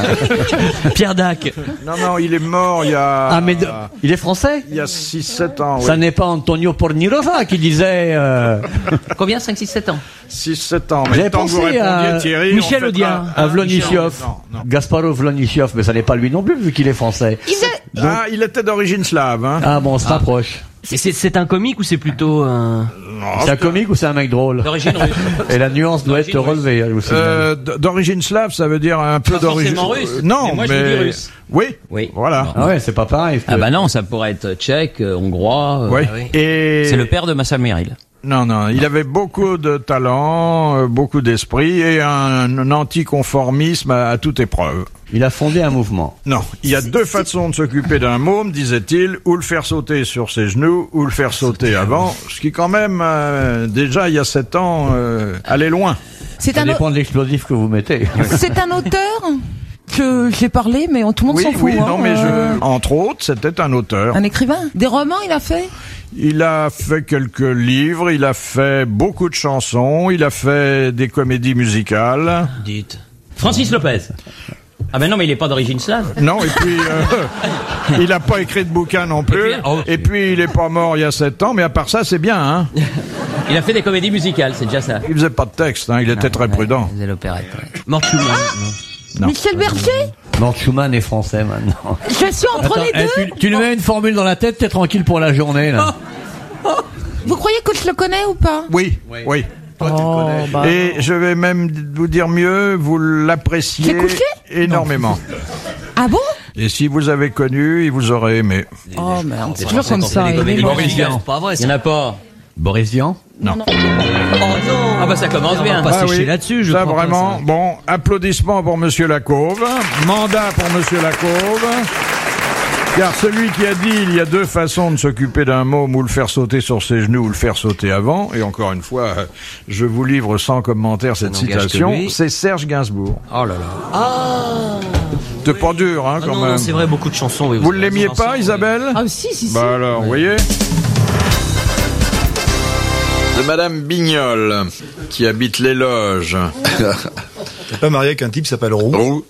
[SPEAKER 5] Pierre Dac.
[SPEAKER 4] Non, il est mort il y a...
[SPEAKER 15] Ah mais il est français?
[SPEAKER 4] Il y a 6-7 ans, oui.
[SPEAKER 15] Ça n'est pas Antonio Pornirosa qui disait...
[SPEAKER 14] Combien? 5-6-7 ans?
[SPEAKER 4] 6-7 ans.
[SPEAKER 15] J'avais pensé à
[SPEAKER 4] Thierry,
[SPEAKER 15] Michel Audiard, à Vlonichov. Gasparo Vlonichov, mais ça n'est pas lui non plus vu qu'il est français.
[SPEAKER 4] Il était d'origine slave. Hein.
[SPEAKER 15] Ah bon, on se rapproche.
[SPEAKER 5] C'est un comique ou c'est plutôt un...
[SPEAKER 15] C'est un comique ou c'est un mec drôle?
[SPEAKER 14] D'origine russe.
[SPEAKER 15] Et la nuance doit être relevée.
[SPEAKER 4] D'origine slave, ça veut dire un peu d'origine...
[SPEAKER 14] russe.
[SPEAKER 4] Non,
[SPEAKER 14] mais moi je dis russe.
[SPEAKER 4] Oui. Voilà.
[SPEAKER 15] Ah ouais, c'est pas pareil.
[SPEAKER 14] Ah bah non, ça pourrait être tchèque, hongrois.
[SPEAKER 4] Oui. Et...
[SPEAKER 14] C'est le père de Massa Meril.
[SPEAKER 4] Non, il avait beaucoup de talent, beaucoup d'esprit et un anticonformisme à toute épreuve.
[SPEAKER 15] Il a fondé un mouvement.
[SPEAKER 4] Non, il y a deux façons de s'occuper d'un môme, disait-il, ou le faire sauter sur ses genoux, ou le faire sauter avant, ce qui quand même, déjà il y a 7 ans, allait loin.
[SPEAKER 15] Ça dépend de l'explosif que vous mettez.
[SPEAKER 13] C'est un auteur que j'ai parlé, mais tout le monde s'en fout.
[SPEAKER 4] Oui, non, mais entre autres, c'était un auteur.
[SPEAKER 13] Un écrivain. Des romans, il a fait?
[SPEAKER 4] Il a fait quelques livres, il a fait beaucoup de chansons, il a fait des comédies musicales.
[SPEAKER 14] Dites. Francis Lopez. Ah ben non, mais il est pas d'origine slave.
[SPEAKER 4] Non, et puis il a pas écrit de bouquin non plus. Et puis il est pas mort il y a 7 ans, mais à part ça, c'est bien, hein.
[SPEAKER 14] Il a fait des comédies musicales, c'est déjà ça.
[SPEAKER 4] Il faisait pas de texte, hein, il était très prudent.
[SPEAKER 5] Il faisait l'opérette. Mort Schumann.
[SPEAKER 13] Non. Michel Berger?
[SPEAKER 15] Mort Schumann est français maintenant.
[SPEAKER 13] Je suis entre les deux.
[SPEAKER 15] Tu lui mets une formule dans la tête, t'es tranquille pour la journée, là.
[SPEAKER 13] Vous croyez que je le connais ou pas?
[SPEAKER 4] Oui.
[SPEAKER 15] Toi, tu le connais.
[SPEAKER 4] Et je vais même vous dire mieux, vous l'appréciez énormément.
[SPEAKER 13] Ah bon?
[SPEAKER 4] Et si vous avez connu, il vous aurait aimé.
[SPEAKER 13] Oh merde, c'est toujours comme ça.
[SPEAKER 14] Boris Vian. Pas vrai, il n'y en a pas.
[SPEAKER 15] Boris Vian?
[SPEAKER 4] Non.
[SPEAKER 14] Oh non. Ah bah ça commence bien.
[SPEAKER 5] On va pas sécher là-dessus, je crois.
[SPEAKER 4] Vraiment, bon, applaudissements pour Monsieur Lacauve. Mandat pour Monsieur Lacauve. Car celui qui a dit il y a deux façons de s'occuper d'un môme, ou le faire sauter sur ses genoux, ou le faire sauter avant, et encore une fois, je vous livre sans commentaire cette citation, c'est Serge Gainsbourg.
[SPEAKER 5] Oh là là.
[SPEAKER 4] C'est pas dur, hein, quand même.
[SPEAKER 5] Non, c'est vrai, beaucoup de chansons. Oui,
[SPEAKER 4] vous ne l'aimiez pas, Isabelle?
[SPEAKER 13] Ah si.
[SPEAKER 4] Bah alors, vous voyez. De Madame Bignol, qui habite les Loges.
[SPEAKER 16] T'es pas marié avec un type qui s'appelle Roux?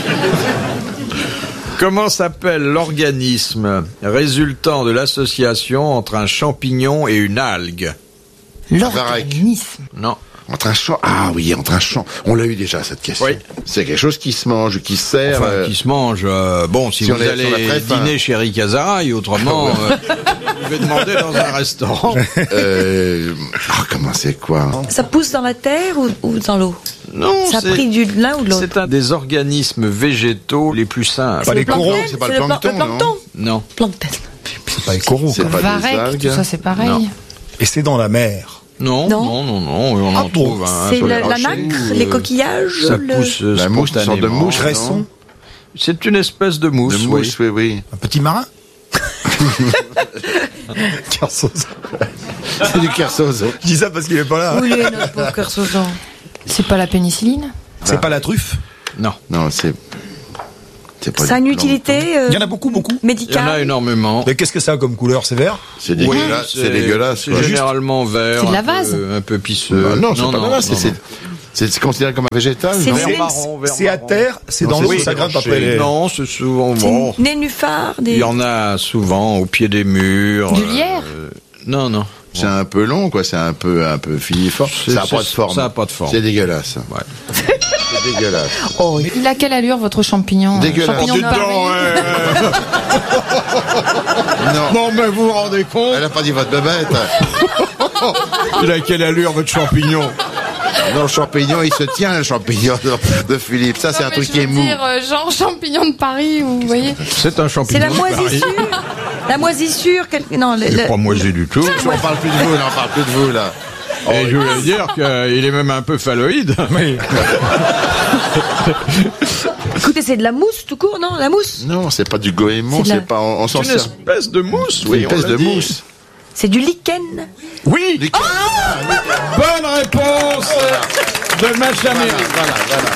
[SPEAKER 4] Comment s'appelle l'organisme résultant de l'association entre un champignon et une algue?
[SPEAKER 13] L'organisme?
[SPEAKER 4] Non.
[SPEAKER 6] Entre un champ. Ah oui, entre un champ. On l'a eu déjà, cette question.
[SPEAKER 4] Oui.
[SPEAKER 6] C'est quelque chose qui se mange, qui se sert.
[SPEAKER 4] Enfin, qui se mange. Bon, si vous allez dîner chez Rick Azaraï, autrement, vous devez demander dans un restaurant.
[SPEAKER 6] Comment c'est quoi?
[SPEAKER 9] Ça pousse dans la terre ou dans l'eau?
[SPEAKER 4] Non,
[SPEAKER 9] ça a pris de l'un ou de l'autre?
[SPEAKER 4] C'est un des organismes végétaux les plus simples.
[SPEAKER 6] Pas les coraux, c'est pas le plancton,
[SPEAKER 4] non?
[SPEAKER 9] Plancton.
[SPEAKER 16] C'est pas les coraux.
[SPEAKER 6] C'est pas des algues.
[SPEAKER 13] Tout ça, c'est pareil.
[SPEAKER 4] Non.
[SPEAKER 16] Et c'est dans la mer.
[SPEAKER 4] Non, on en trouve un.
[SPEAKER 9] C'est la nacre, les coquillages,
[SPEAKER 4] ça pousse
[SPEAKER 6] la mouche, une sorte de mouche.
[SPEAKER 16] Cresson.
[SPEAKER 4] C'est une espèce de mouche.
[SPEAKER 6] De mouche, oui.
[SPEAKER 16] Un petit marin.
[SPEAKER 6] C'est du Kersozon.
[SPEAKER 16] Je dis ça parce qu'il est pas là.
[SPEAKER 9] Où il est, notre pauvre Kersozon?
[SPEAKER 13] C'est pas la pénicilline?
[SPEAKER 16] C'est pas la truffe?
[SPEAKER 4] Non.
[SPEAKER 6] Non, c'est pas
[SPEAKER 9] ça a une utilité
[SPEAKER 16] Il y en a beaucoup.
[SPEAKER 9] médicale.
[SPEAKER 4] Il y en a énormément.
[SPEAKER 16] Mais qu'est-ce que ça a comme couleur? C'est vert?
[SPEAKER 6] C'est dégueulasse.
[SPEAKER 4] Oui,
[SPEAKER 6] c'est dégueulasse.
[SPEAKER 4] C'est généralement vert.
[SPEAKER 13] C'est de la vase.
[SPEAKER 4] Un peu pisseux.
[SPEAKER 6] Non, c'est pas de la vase. C'est considéré comme un végétal.
[SPEAKER 4] Vert marron.
[SPEAKER 16] C'est à terre, c'est dans l'eau, ça grimpe après.
[SPEAKER 4] Non, c'est souvent bon.
[SPEAKER 9] Nénuphar.
[SPEAKER 4] Il y en a souvent au pied des murs.
[SPEAKER 13] Du lierre.
[SPEAKER 4] Non.
[SPEAKER 6] C'est un peu long, quoi. C'est un peu filiforme. Ça n'a pas de forme.
[SPEAKER 4] Ça n'a pas de forme.
[SPEAKER 6] C'est dégueulasse.
[SPEAKER 4] Ouais.
[SPEAKER 6] C'est dégueulasse.
[SPEAKER 13] Oh, il a quelle allure votre champignon?
[SPEAKER 6] Dégueulasse.
[SPEAKER 13] Champignon de Paris.
[SPEAKER 6] Non,
[SPEAKER 4] mais vous vous rendez compte?
[SPEAKER 6] Elle a pas dit votre bébête.
[SPEAKER 4] Il a quelle allure votre champignon?
[SPEAKER 6] Non, le champignon, il se tient, le champignon de Philippe. Ça, c'est un truc qui est mou.
[SPEAKER 13] Genre champignon de Paris, vous voyez?
[SPEAKER 4] C'est un champignon.
[SPEAKER 9] C'est la moisissure. La moisissure. Non,
[SPEAKER 4] il n'est pas moisi du tout.
[SPEAKER 6] On parle plus de vous, là. On parle plus de vous, là.
[SPEAKER 4] Et je voulais dire qu'il est même un peu phalloïde. Mais...
[SPEAKER 9] Écoutez, c'est de la mousse tout court, non? La mousse?
[SPEAKER 6] Non, c'est pas du goémon, c'est pas. On s'en sert.
[SPEAKER 4] C'est une espèce de mousse,
[SPEAKER 6] oui. Une espèce de mousse.
[SPEAKER 9] C'est du lichen.
[SPEAKER 4] Oui. Lichen. Bonne réponse de Machamé.
[SPEAKER 6] Voilà.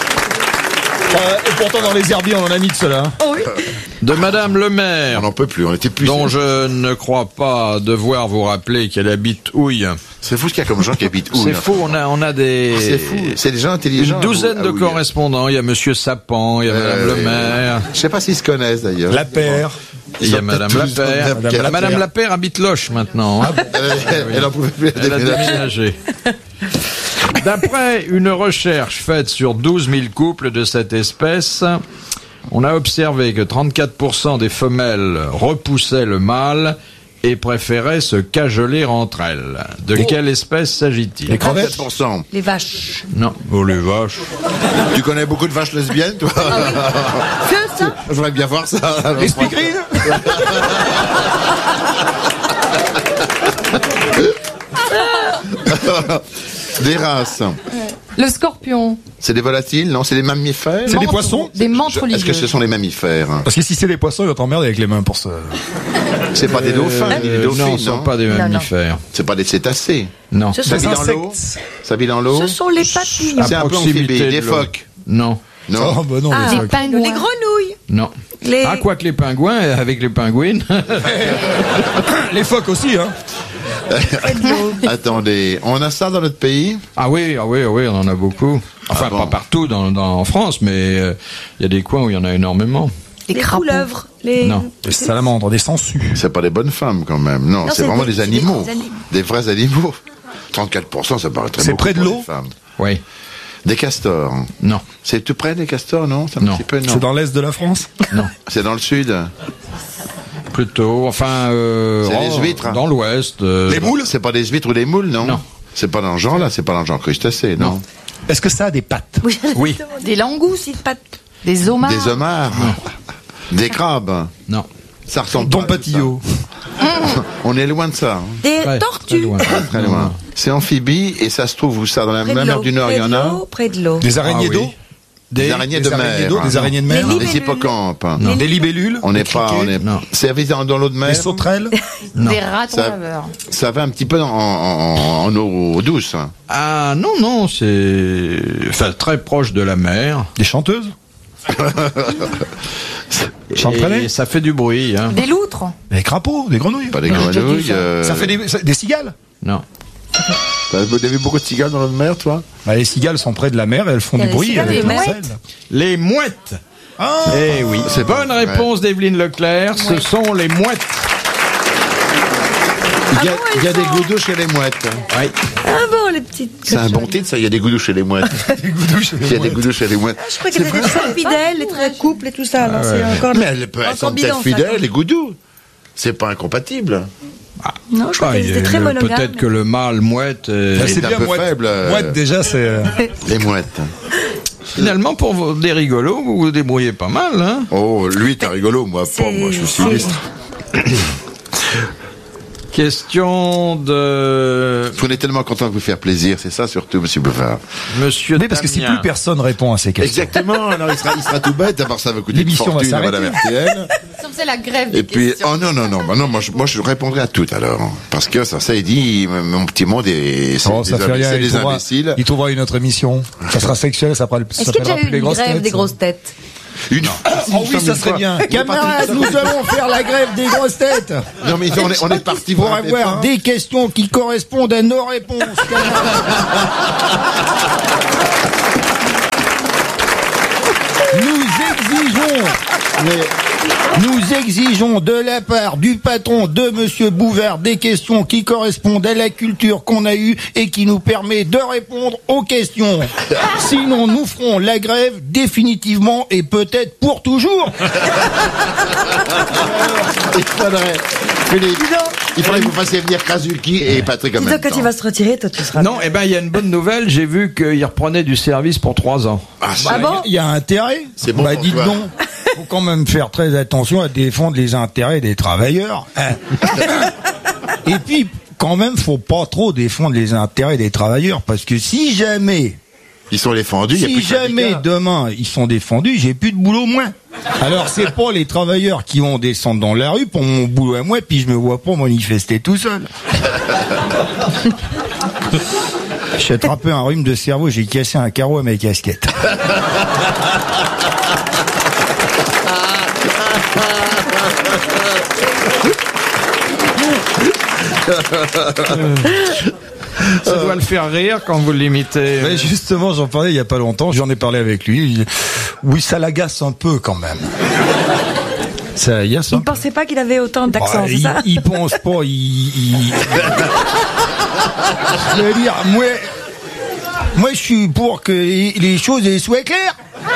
[SPEAKER 16] Et pourtant, dans les herbiers, on en a mis de cela.
[SPEAKER 9] Oh oui.
[SPEAKER 4] De Madame le maire.
[SPEAKER 6] On n'en peut plus, on était plus.
[SPEAKER 4] Dont je ne crois pas devoir vous rappeler qu'elle habite Houille.
[SPEAKER 6] C'est fou ce qu'il y a comme gens qui habitent Houille.
[SPEAKER 4] C'est fou, on a des.
[SPEAKER 6] C'est fou, c'est des gens intelligents.
[SPEAKER 4] Une douzaine de correspondants. Il y a Monsieur Sapan, il y a Madame le maire.
[SPEAKER 6] Je sais pas s'ils se connaissent d'ailleurs.
[SPEAKER 16] La Paire.
[SPEAKER 4] Il y a Madame Lapère. Madame Lapère habite Loche maintenant.
[SPEAKER 6] Elle en pouvait plus.
[SPEAKER 4] Elle a déménagé. D'après une recherche faite sur 12 000 couples de cette espèce, on a observé que 34% des femelles repoussaient le mâle et préféraient se cajoler entre elles. De quelle espèce s'agit-il?
[SPEAKER 6] Les crevettes. 4%.
[SPEAKER 9] Les vaches.
[SPEAKER 4] Non. Oh, les vaches.
[SPEAKER 6] Tu connais beaucoup de vaches lesbiennes, toi?
[SPEAKER 9] Que ça?
[SPEAKER 6] J'aimerais bien voir ça.
[SPEAKER 16] Les speakerines.
[SPEAKER 6] Des races.
[SPEAKER 13] Le scorpion.
[SPEAKER 6] C'est des volatiles? Non, c'est des mammifères?
[SPEAKER 16] C'est des poissons?
[SPEAKER 13] Des mantes religieuses.
[SPEAKER 6] Est-ce que ce sont des mammifères?
[SPEAKER 16] Parce que si c'est des poissons, ils vont t'emmerder avec les mains pour ça.
[SPEAKER 6] C'est pas des dauphins, ni des dauphines,
[SPEAKER 4] non, ce ne sont pas des mammifères.
[SPEAKER 6] C'est pas des cétacés?
[SPEAKER 4] Non.
[SPEAKER 6] Ça vit dans l'eau? Ça vit dans l'eau?
[SPEAKER 9] Ce sont les papillons.
[SPEAKER 6] C'est un peu amphibie. Des phoques?
[SPEAKER 4] Non.
[SPEAKER 6] Non.
[SPEAKER 16] Oh, bah non,
[SPEAKER 9] les pingouins. Les grenouilles.
[SPEAKER 4] Non. Ah, quoi que les pingouins, avec les pingouines.
[SPEAKER 16] Les phoques aussi, hein.
[SPEAKER 6] Attendez, on a ça dans notre pays?
[SPEAKER 4] Ah oui, on en a beaucoup. Enfin, pas partout en France, mais il y a des coins où il y en a énormément.
[SPEAKER 9] Les couleuvres.
[SPEAKER 4] Non.
[SPEAKER 16] Des salamandres, des sangsues.
[SPEAKER 6] C'est pas des bonnes femmes quand même. Non, c'est vraiment des animaux. Des vrais animaux. 34%, ça paraît très beaucoup.
[SPEAKER 16] C'est près de l'eau?
[SPEAKER 4] Oui.
[SPEAKER 6] Des castors?
[SPEAKER 4] Non.
[SPEAKER 6] C'est tout près des castors, non?
[SPEAKER 4] Non.
[SPEAKER 16] C'est dans l'est de la France?
[SPEAKER 4] Non.
[SPEAKER 6] C'est dans le sud?
[SPEAKER 4] Plutôt, enfin...
[SPEAKER 6] c'est les huîtres?
[SPEAKER 4] Dans l'ouest.
[SPEAKER 6] Les moules? C'est pas des huîtres ou des moules, non?
[SPEAKER 4] Non.
[SPEAKER 6] C'est pas dans le genre, là? C'est pas dans le genre crustacé, non?
[SPEAKER 16] Est-ce que ça a des pattes?
[SPEAKER 4] Oui.
[SPEAKER 13] Des langoustes, des pattes. Des homards?
[SPEAKER 6] Des homards? Des crabes?
[SPEAKER 4] Non.
[SPEAKER 6] Ça ressemble
[SPEAKER 16] Don Patillo.
[SPEAKER 6] On est loin de ça. Hein.
[SPEAKER 9] Des tortues.
[SPEAKER 6] Très loin. C'est amphibie et ça se trouve où ça? Dans la mer du Nord, il y en a?
[SPEAKER 9] Près de l'eau.
[SPEAKER 16] Des araignées d'eau?
[SPEAKER 6] Des araignées de mer.
[SPEAKER 16] Des araignées de mer?
[SPEAKER 6] Des hippocampes.
[SPEAKER 16] Des libellules?
[SPEAKER 6] On n'est pas... Servi dans l'eau de mer?
[SPEAKER 16] Des sauterelles?
[SPEAKER 13] Des ratons laveurs.
[SPEAKER 6] Ça va un petit peu en eau douce.
[SPEAKER 4] Ah non, c'est... Enfin, très proche de la mer.
[SPEAKER 16] Des chanteuses?
[SPEAKER 4] Et ça fait du bruit. Hein.
[SPEAKER 13] Des loutres?
[SPEAKER 16] Des crapauds? Des grenouilles?
[SPEAKER 6] Pas des grenouilles.
[SPEAKER 16] Ça fait des cigales?
[SPEAKER 4] Non.
[SPEAKER 6] Vous avez vu beaucoup de cigales dans l'eau de mer, toi?
[SPEAKER 16] Les cigales sont près de la mer et elles font du bruit.
[SPEAKER 4] Les mouettes.
[SPEAKER 16] Ah,
[SPEAKER 4] eh oui. C'est bonne réponse d'Evelyne Leclerc. Ce sont les mouettes.
[SPEAKER 6] Il y a des goudous chez les mouettes.
[SPEAKER 4] Oui.
[SPEAKER 9] Ah bon, les petites.
[SPEAKER 6] C'est un bon titre, ça. Il y a des goudous chez les mouettes. Il y a des goudous chez les mouettes.
[SPEAKER 9] Je crois qu'elles étaient très fidèles, les très couples et tout ça.
[SPEAKER 6] Ah, ouais. Encore mais elles sont peut-être fidèles, les goudous. C'est pas incompatible.
[SPEAKER 9] Ah. Non, je crois qu'elles étaient très monogames.
[SPEAKER 4] Peut-être que le mâle mouette
[SPEAKER 6] c'est
[SPEAKER 16] bien
[SPEAKER 6] un peu faible.
[SPEAKER 16] Mouette, déjà, c'est...
[SPEAKER 6] Les mouettes.
[SPEAKER 4] Finalement, pour des rigolos, vous vous débrouillez pas mal, hein?
[SPEAKER 6] Oh, lui, t'es rigolo, moi, pas. Moi, je suis sinistre.
[SPEAKER 4] Question de...
[SPEAKER 6] On est tellement content de vous faire plaisir, c'est ça surtout, Monsieur Bouvard.
[SPEAKER 4] Monsieur
[SPEAKER 16] mais parce que si plus personne répond à ces questions.
[SPEAKER 6] Exactement, alors il sera tout bête, d'abord ça va coûter une fortune à Madame RTL.
[SPEAKER 9] c'est la grève des
[SPEAKER 6] Et puis,
[SPEAKER 9] questions.
[SPEAKER 6] oh non, moi je répondrai à tout alors. Parce que ça il dit, mon petit monde est, c'est des imbéciles.
[SPEAKER 17] Il trouvera une autre émission. Ça sera sexuel, ça s'appellera
[SPEAKER 9] Est-ce qu'il y a déjà eu une grève des grosses têtes?
[SPEAKER 17] Oh oui, ça serait bien.
[SPEAKER 10] Camarades, nous allons faire la grève des grosses têtes.
[SPEAKER 6] Non mais on est parti
[SPEAKER 10] pour avoir des questions qui correspondent à nos réponses. Nous exigeons de la part du patron de Monsieur Bouvard des questions qui correspondent à la culture qu'on a eue et qui nous permet de répondre aux questions. Sinon, nous ferons la grève définitivement et peut-être pour toujours.
[SPEAKER 6] Il faudrait que vous fassiez venir Krasuki et Patrick en même temps.
[SPEAKER 9] Quand il va se retirer, toi tu seras...
[SPEAKER 4] Non, il y a une bonne nouvelle, j'ai vu qu'il reprenait du service pour 3 ans.
[SPEAKER 10] Ah bon? Il y a intérêt.
[SPEAKER 6] C'est bon.
[SPEAKER 10] Dites donc. Faut quand même faire très attention à défendre les intérêts des travailleurs. Et puis, quand même, faut pas trop défendre les intérêts des travailleurs, parce que si jamais
[SPEAKER 6] ils sont défendus,
[SPEAKER 10] si jamais demain ils sont défendus, j'ai plus de boulot moins. Alors c'est pas les travailleurs qui vont descendre dans la rue pour mon boulot à moi, puis je me vois pas manifester tout seul. J'ai attrapé un rhume de cerveau, j'ai cassé un carreau à ma casquette.
[SPEAKER 4] Ça doit le faire rire quand vous l'imitez.
[SPEAKER 17] Mais justement, j'en parlais il y a pas longtemps, j'en ai parlé avec lui. Oui, ça l'agace un peu quand même. Ça agace.
[SPEAKER 9] Il ne pensait pas qu'il avait autant d'accent, c'est ça?
[SPEAKER 10] Il pense pas, Je veux dire, moi je suis pour que les choses soient claires.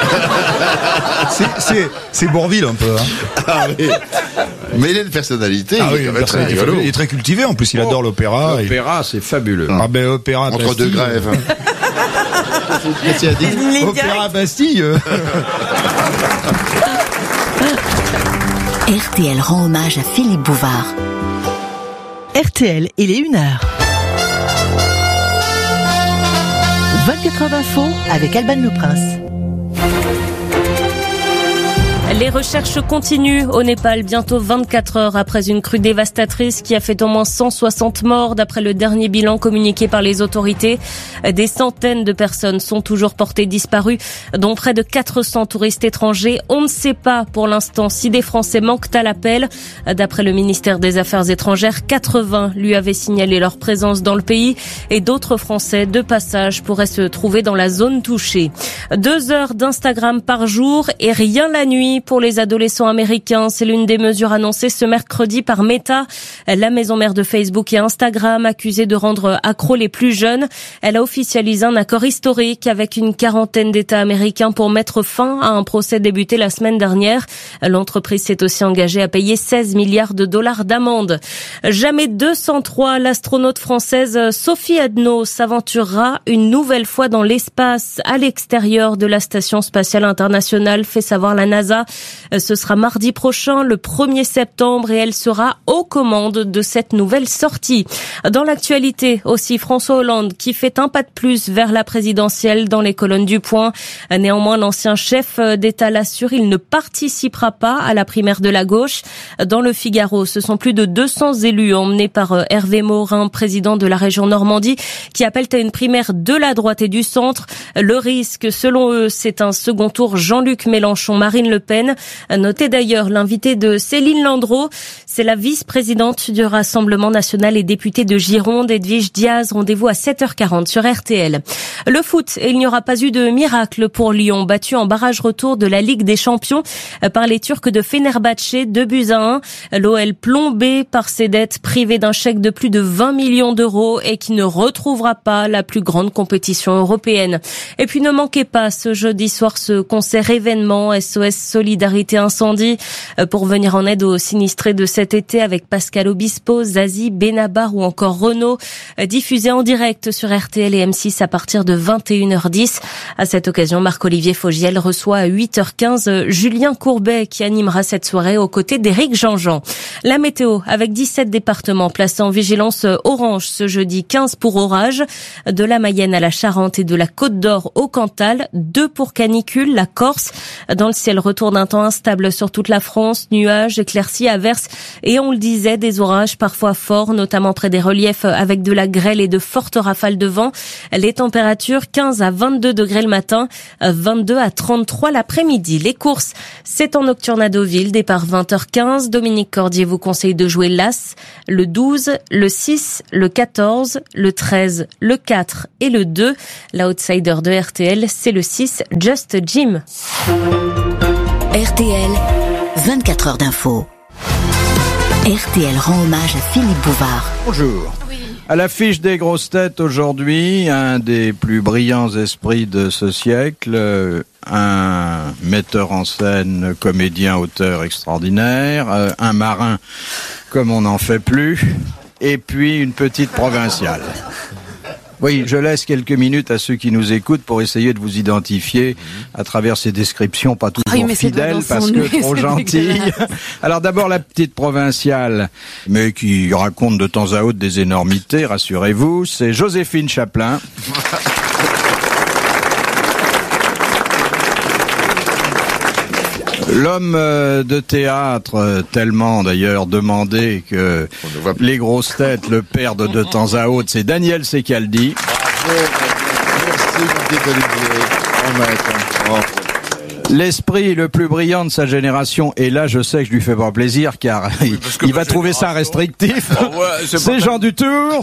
[SPEAKER 17] C'est Bourvil un peu. Hein.
[SPEAKER 6] Ah oui. Mais il a une personnalité.
[SPEAKER 17] Il est très cultivé. En plus, il adore l'opéra.
[SPEAKER 4] L'opéra, c'est fabuleux.
[SPEAKER 10] Ah ben opéra
[SPEAKER 6] entre
[SPEAKER 10] Bastille.
[SPEAKER 6] 2 grèves.
[SPEAKER 10] Opéra Bastille.
[SPEAKER 3] RTL rend hommage à Philippe Bouvard.
[SPEAKER 18] RTL, il est 1h. 24 heures d'info avec Alban Le Prince.
[SPEAKER 19] Les recherches continuent au Népal, bientôt 24 heures après une crue dévastatrice qui a fait au moins 160 morts d'après le dernier bilan communiqué par les autorités. Des centaines de personnes sont toujours portées disparues, dont près de 400 touristes étrangers. On ne sait pas pour l'instant si des Français manquent à l'appel. D'après le ministère des Affaires étrangères, 80 lui avaient signalé leur présence dans le pays et d'autres Français de passage pourraient se trouver dans la zone touchée. 2 heures d'Instagram par jour et rien la nuit pour les adolescents américains. C'est l'une des mesures annoncées ce mercredi par Meta, la maison mère de Facebook et Instagram, accusée de rendre accros les plus jeunes. Elle a officialisé un accord historique avec une quarantaine d'États américains pour mettre fin à un procès débuté la semaine dernière. L'entreprise s'est aussi engagée à payer 16 milliards de dollars d'amende. Jamais 203, l'astronaute française Sophie Adno s'aventurera une nouvelle fois dans l'espace à l'extérieur de la Station spatiale internationale, fait savoir la NASA. Ce sera mardi prochain, le 1er septembre, et elle sera aux commandes de cette nouvelle sortie. Dans l'actualité aussi, François Hollande qui fait un pas de plus vers la présidentielle dans les colonnes du Point. Néanmoins, l'ancien chef d'État l'assure, il ne participera pas à la primaire de la gauche. Dans le Figaro, ce sont plus de 200 élus emmenés par Hervé Morin, président de la région Normandie, qui appellent à une primaire de la droite et du centre. Le risque, selon eux, c'est un second tour Jean-Luc Mélenchon, Marine Le Pen. Notez d'ailleurs l'invité de Céline Landreau, c'est la vice-présidente du Rassemblement national et députée de Gironde, Edwige Diaz. Rendez-vous à 7h40 sur RTL. Le foot, et il n'y aura pas eu de miracle pour Lyon, battu en barrage retour de la Ligue des Champions par les Turcs de Fenerbahçe, 2-1. L'OL plombé par ses dettes, privé d'un chèque de plus de 20 millions d'euros et qui ne retrouvera pas la plus grande compétition européenne. Et puis ne manquez pas ce jeudi soir ce concert événement SOS Solidarité Incendie pour venir en aide aux sinistrés de cet été avec Pascal Obispo, Zazie, Benabar ou encore Renaud, diffusé en direct sur RTL et M6 à partir de 21h10. À cette occasion, Marc-Olivier Fogiel reçoit à 8h15 Julien Courbet qui animera cette soirée aux côtés d'Éric Jean-Jean. La météo avec 17 départements placés en vigilance orange ce jeudi, 15 pour orage, de la Mayenne à la Charente et de la Côte d'Or au Cantal, 2 pour canicule, la Corse. Dans le ciel, retour d'un un temps instable sur toute la France, nuages, éclaircies, averses et on le disait, des orages parfois forts, notamment près des reliefs avec de la grêle et de fortes rafales de vent. Les températures 15 à 22 degrés le matin, 22 à 33 l'après-midi. Les courses, c'est en nocturne à Deauville, départ 20h15. Dominique Cordier vous conseille de jouer l'As, le 12, le 6, le 14, le 13, le 4 et le 2. L'outsider de RTL, c'est le 6, Just Jim.
[SPEAKER 3] RTL, 24 heures d'info. RTL rend hommage à Philippe Bouvard.
[SPEAKER 4] Bonjour. À l'affiche des grosses têtes aujourd'hui, un des plus brillants esprits de ce siècle, un metteur en scène, comédien, auteur extraordinaire, un marin comme on n'en fait plus, et puis une petite provinciale. Oui, je laisse quelques minutes à ceux qui nous écoutent pour essayer de vous identifier à travers ces descriptions pas toujours fidèles parce que trop gentilles. Alors d'abord la petite provinciale, mais qui raconte de temps à autre des énormités, rassurez-vous, c'est Joséphine Chaplin. L'homme de théâtre, tellement d'ailleurs demandé que les grosses têtes le perdent de temps à autre, c'est Daniel Secaldi. L'esprit le plus brillant de sa génération, et là je sais que je lui fais pas plaisir car il va trouver ça restrictif. Oh ouais, c'est Jean Dutour.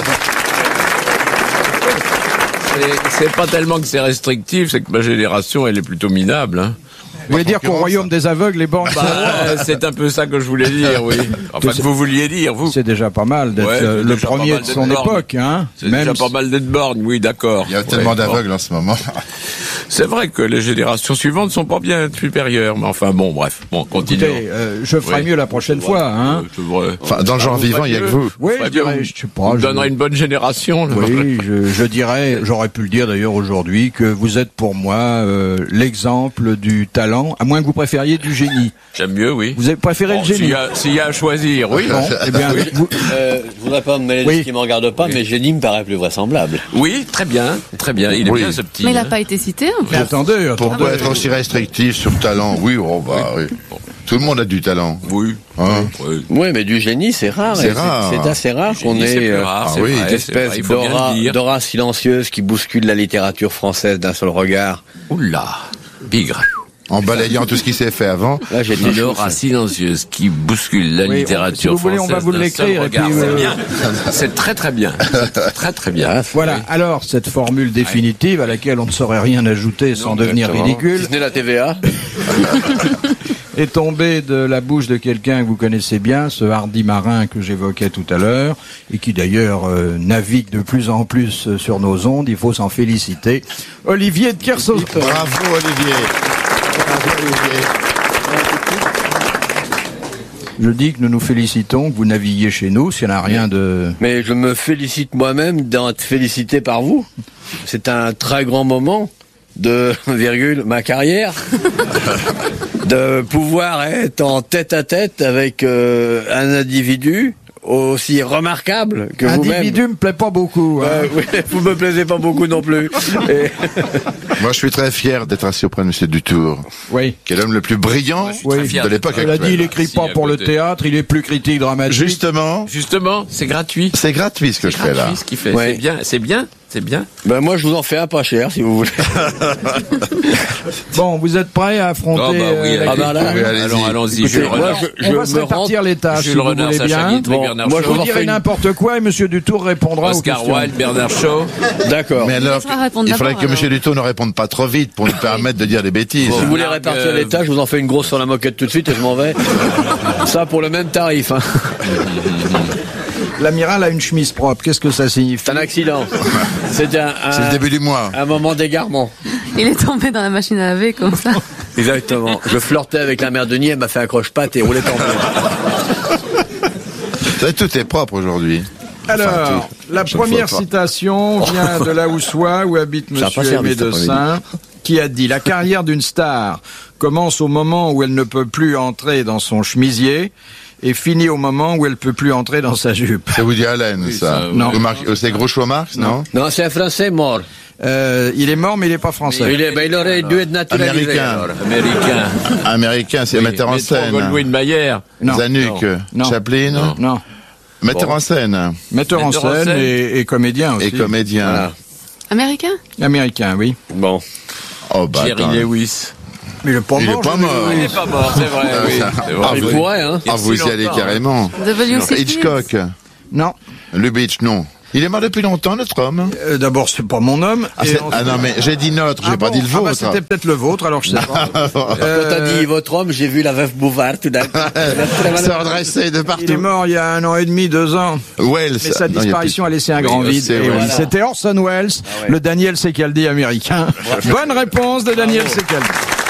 [SPEAKER 20] C'est pas tellement que c'est restrictif, c'est que ma génération elle est plutôt minable. Hein.
[SPEAKER 4] Vous voulez dire qu'au royaume des aveugles, les banques...
[SPEAKER 20] c'est un peu ça que je voulais dire, oui. Enfin, que vous vouliez dire, vous.
[SPEAKER 4] C'est déjà pas mal d'être le premier de son époque, hein.
[SPEAKER 20] C'est déjà pas mal d'être borgne, oui, d'accord.
[SPEAKER 6] Il y a tellement d'aveugles en ce moment.
[SPEAKER 20] C'est vrai que les générations suivantes sont pas bien supérieures, mais enfin, bon, bref. Bon, continuons.
[SPEAKER 4] Écoutez, je ferai mieux la prochaine fois, hein.
[SPEAKER 6] Enfin, dans le genre vivant, il y a que vous.
[SPEAKER 4] Oui, je dirais, je sais pas.
[SPEAKER 20] Vous donnerez une bonne génération, là.
[SPEAKER 4] Oui, je dirais, j'aurais pu le dire d'ailleurs aujourd'hui, que vous êtes pour moi l'exemple du talent, à moins que vous préfériez du génie.
[SPEAKER 20] J'aime mieux, oui.
[SPEAKER 4] Vous avez préféré le génie?
[SPEAKER 20] S'il y a à choisir, oui.
[SPEAKER 4] Bon, eh bien,
[SPEAKER 11] je voudrais pas me mêler de ce qui me regarde pas, mais génie me paraît plus vraisemblable.
[SPEAKER 20] Oui, très bien, très bien. Il est bien ce petit.
[SPEAKER 13] Mais il n'a pas été cité.
[SPEAKER 4] Mais attendez.
[SPEAKER 6] Pourquoi être aussi restrictif sur le talent? Oui, oui. Tout le monde a du talent.
[SPEAKER 20] Oui.
[SPEAKER 6] Hein?
[SPEAKER 11] Oui, mais du génie, c'est rare.
[SPEAKER 6] C'est rare.
[SPEAKER 11] C'est assez rare qu'on ait une espèce d'aura silencieuse qui bouscule la littérature française d'un seul regard.
[SPEAKER 20] Oula, bigre.
[SPEAKER 6] En balayant tout ce qui s'est fait avant.
[SPEAKER 20] Là, j'ai une aura silencieuse qui bouscule la littérature française.
[SPEAKER 4] Si vous voulez, on va vous l'écrire.
[SPEAKER 20] C'est bien. C'est très très bien. Très très bien.
[SPEAKER 4] Voilà. Alors, cette formule définitive à laquelle on ne saurait rien ajouter sans devenir ridicule.
[SPEAKER 11] Si ce n'est la TVA.
[SPEAKER 4] Est tombé de la bouche de quelqu'un que vous connaissez bien, ce hardi marin que j'évoquais tout à l'heure, et qui d'ailleurs navigue de plus en plus sur nos ondes, il faut s'en féliciter. Olivier de Kersauzon.
[SPEAKER 6] Bravo Olivier.
[SPEAKER 4] Je dis que nous nous félicitons que vous naviguiez chez nous, s'il n'y en a rien de...
[SPEAKER 11] Mais je me félicite moi-même d'être félicité par vous. C'est un très grand moment de, ma carrière, de pouvoir être en tête-à-tête avec un individu aussi remarquable que vous-même.
[SPEAKER 4] Individu me plaît pas beaucoup. Hein.
[SPEAKER 11] Oui, vous me plaisez pas beaucoup non plus.
[SPEAKER 6] Moi, je suis très fier d'être assis auprès de M. Dutour.
[SPEAKER 4] Oui.
[SPEAKER 6] Qui est l'homme le plus brillant de l'époque actuelle.
[SPEAKER 4] Il a dit, il écrit pas pour le théâtre, il est plus critique dramatique.
[SPEAKER 6] Justement,
[SPEAKER 20] c'est gratuit.
[SPEAKER 6] C'est gratuit ce que je fais là.
[SPEAKER 20] C'est ce qu'il fait. Ouais. C'est bien.
[SPEAKER 11] Ben moi, je vous en fais un pas cher, si vous voulez.
[SPEAKER 4] Bon, vous êtes prêts à affronter
[SPEAKER 20] alors allons-y.
[SPEAKER 4] On va se répartir les tâches, si vous voulez bien. Moi, je vous dirai n'importe quoi et M. Dutour répondra aux questions.
[SPEAKER 20] Oscar Wilde, Bernard Shaw.
[SPEAKER 6] D'accord. Mais alors, il faudrait que M. Dutour ne réponde pas trop vite pour nous permettre de dire des bêtises.
[SPEAKER 11] Si vous voulez répartir les tâches, je vous en fais une grosse sur la moquette tout de suite et je m'en vais. Ça pour le même tarif. Hein.
[SPEAKER 4] L'amiral a une chemise propre. Qu'est-ce que ça signifie?
[SPEAKER 11] C'est un accident. C'est
[SPEAKER 6] le début du mois.
[SPEAKER 11] Un moment d'égarement.
[SPEAKER 13] Il est tombé dans la machine à laver comme ça.
[SPEAKER 11] Exactement. Je flirtais avec la mère Denis, elle m'a fait un croche-patte et roulé tombé.
[SPEAKER 6] Tout est propre aujourd'hui.
[SPEAKER 4] Alors, la première citation vient de là où soit, où habite Monsieur Aimé de Saint, qui a dit « La carrière d'une star commence au moment où elle ne peut plus entrer dans son chemisier et finit au moment où elle peut plus entrer dans sa jupe.
[SPEAKER 6] C'est Woody Allen, oui, ça.
[SPEAKER 4] Non.
[SPEAKER 6] C'est Groucho Marx, non?
[SPEAKER 11] Non, c'est un Français mort.
[SPEAKER 4] Il est mort, mais il est pas français.
[SPEAKER 11] Il aurait dû être naturalisé.
[SPEAKER 6] Américain, c'est metteur en scène.
[SPEAKER 20] Goldwyn-Mayer.
[SPEAKER 6] Zanuck. Chaplin.
[SPEAKER 4] Non.
[SPEAKER 6] Metteur en scène.
[SPEAKER 4] Metteur en scène et comédien aussi.
[SPEAKER 6] Et comédien. Voilà.
[SPEAKER 19] Américain,
[SPEAKER 4] oui.
[SPEAKER 20] Bon.
[SPEAKER 6] Oh, bah,
[SPEAKER 20] Jerry Lewis.
[SPEAKER 4] Mais il est pas mort.
[SPEAKER 20] Il est pas mort, c'est vrai.
[SPEAKER 6] Il pourrait, hein. Vous y allez carrément. Hitchcock.
[SPEAKER 4] Non.
[SPEAKER 6] Lubitsch, non. Il est mort depuis longtemps, notre homme.
[SPEAKER 4] D'abord, c'est pas mon homme.
[SPEAKER 6] Non, mais j'ai dit notre, j'ai pas dit le vôtre.
[SPEAKER 4] C'était peut-être le vôtre, alors je sais pas.
[SPEAKER 11] Quand t'as dit votre homme, j'ai vu la veuve Bouvard tout d'un coup.
[SPEAKER 6] Se redresser de partout.
[SPEAKER 4] Il est mort il y a 1 an et demi, 2 ans.
[SPEAKER 6] Wells.
[SPEAKER 4] Mais sa disparition a laissé un grand vide. C'était Orson Welles, le Daniel Secaldi américain. Bonne réponse de Daniel Secaldi.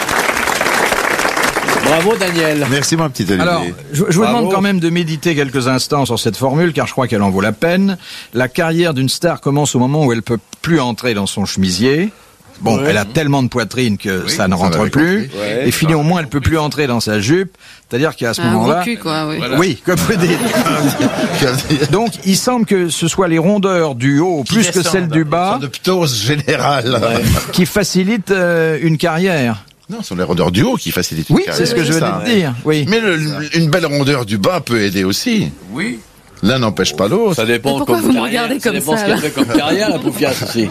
[SPEAKER 11] Bravo Daniel.
[SPEAKER 6] Merci mon petit Olivier.
[SPEAKER 4] Alors, je vous demande quand même de méditer quelques instants sur cette formule, car je crois qu'elle en vaut la peine. La carrière d'une star commence au moment où elle peut plus entrer dans son chemisier. Bon, elle a tellement de poitrine que ça ne rentre plus. Et finit au moins, elle peut plus entrer dans sa jupe. C'est-à-dire qu'à ce moment-là...
[SPEAKER 19] cul, quoi, oui.
[SPEAKER 4] Voilà. Oui, comme vous dites. Donc, il semble que ce soit les rondeurs du haut, plus que celles du bas,
[SPEAKER 6] de ptose générale,
[SPEAKER 4] qui facilitent une carrière.
[SPEAKER 6] Non, ce sont les rondeurs du haut qui facilitent une carrière.
[SPEAKER 4] Oui, c'est ce que je venais de dire. Oui.
[SPEAKER 6] Mais une belle rondeur du bas peut aider aussi.
[SPEAKER 20] Oui.
[SPEAKER 6] L'un n'empêche pas l'autre.
[SPEAKER 11] Ça dépend.
[SPEAKER 19] Pourquoi vous me regardez comme ça? Ça
[SPEAKER 11] dépend ce qu'elle fait comme carrière, la Poufiasse aussi.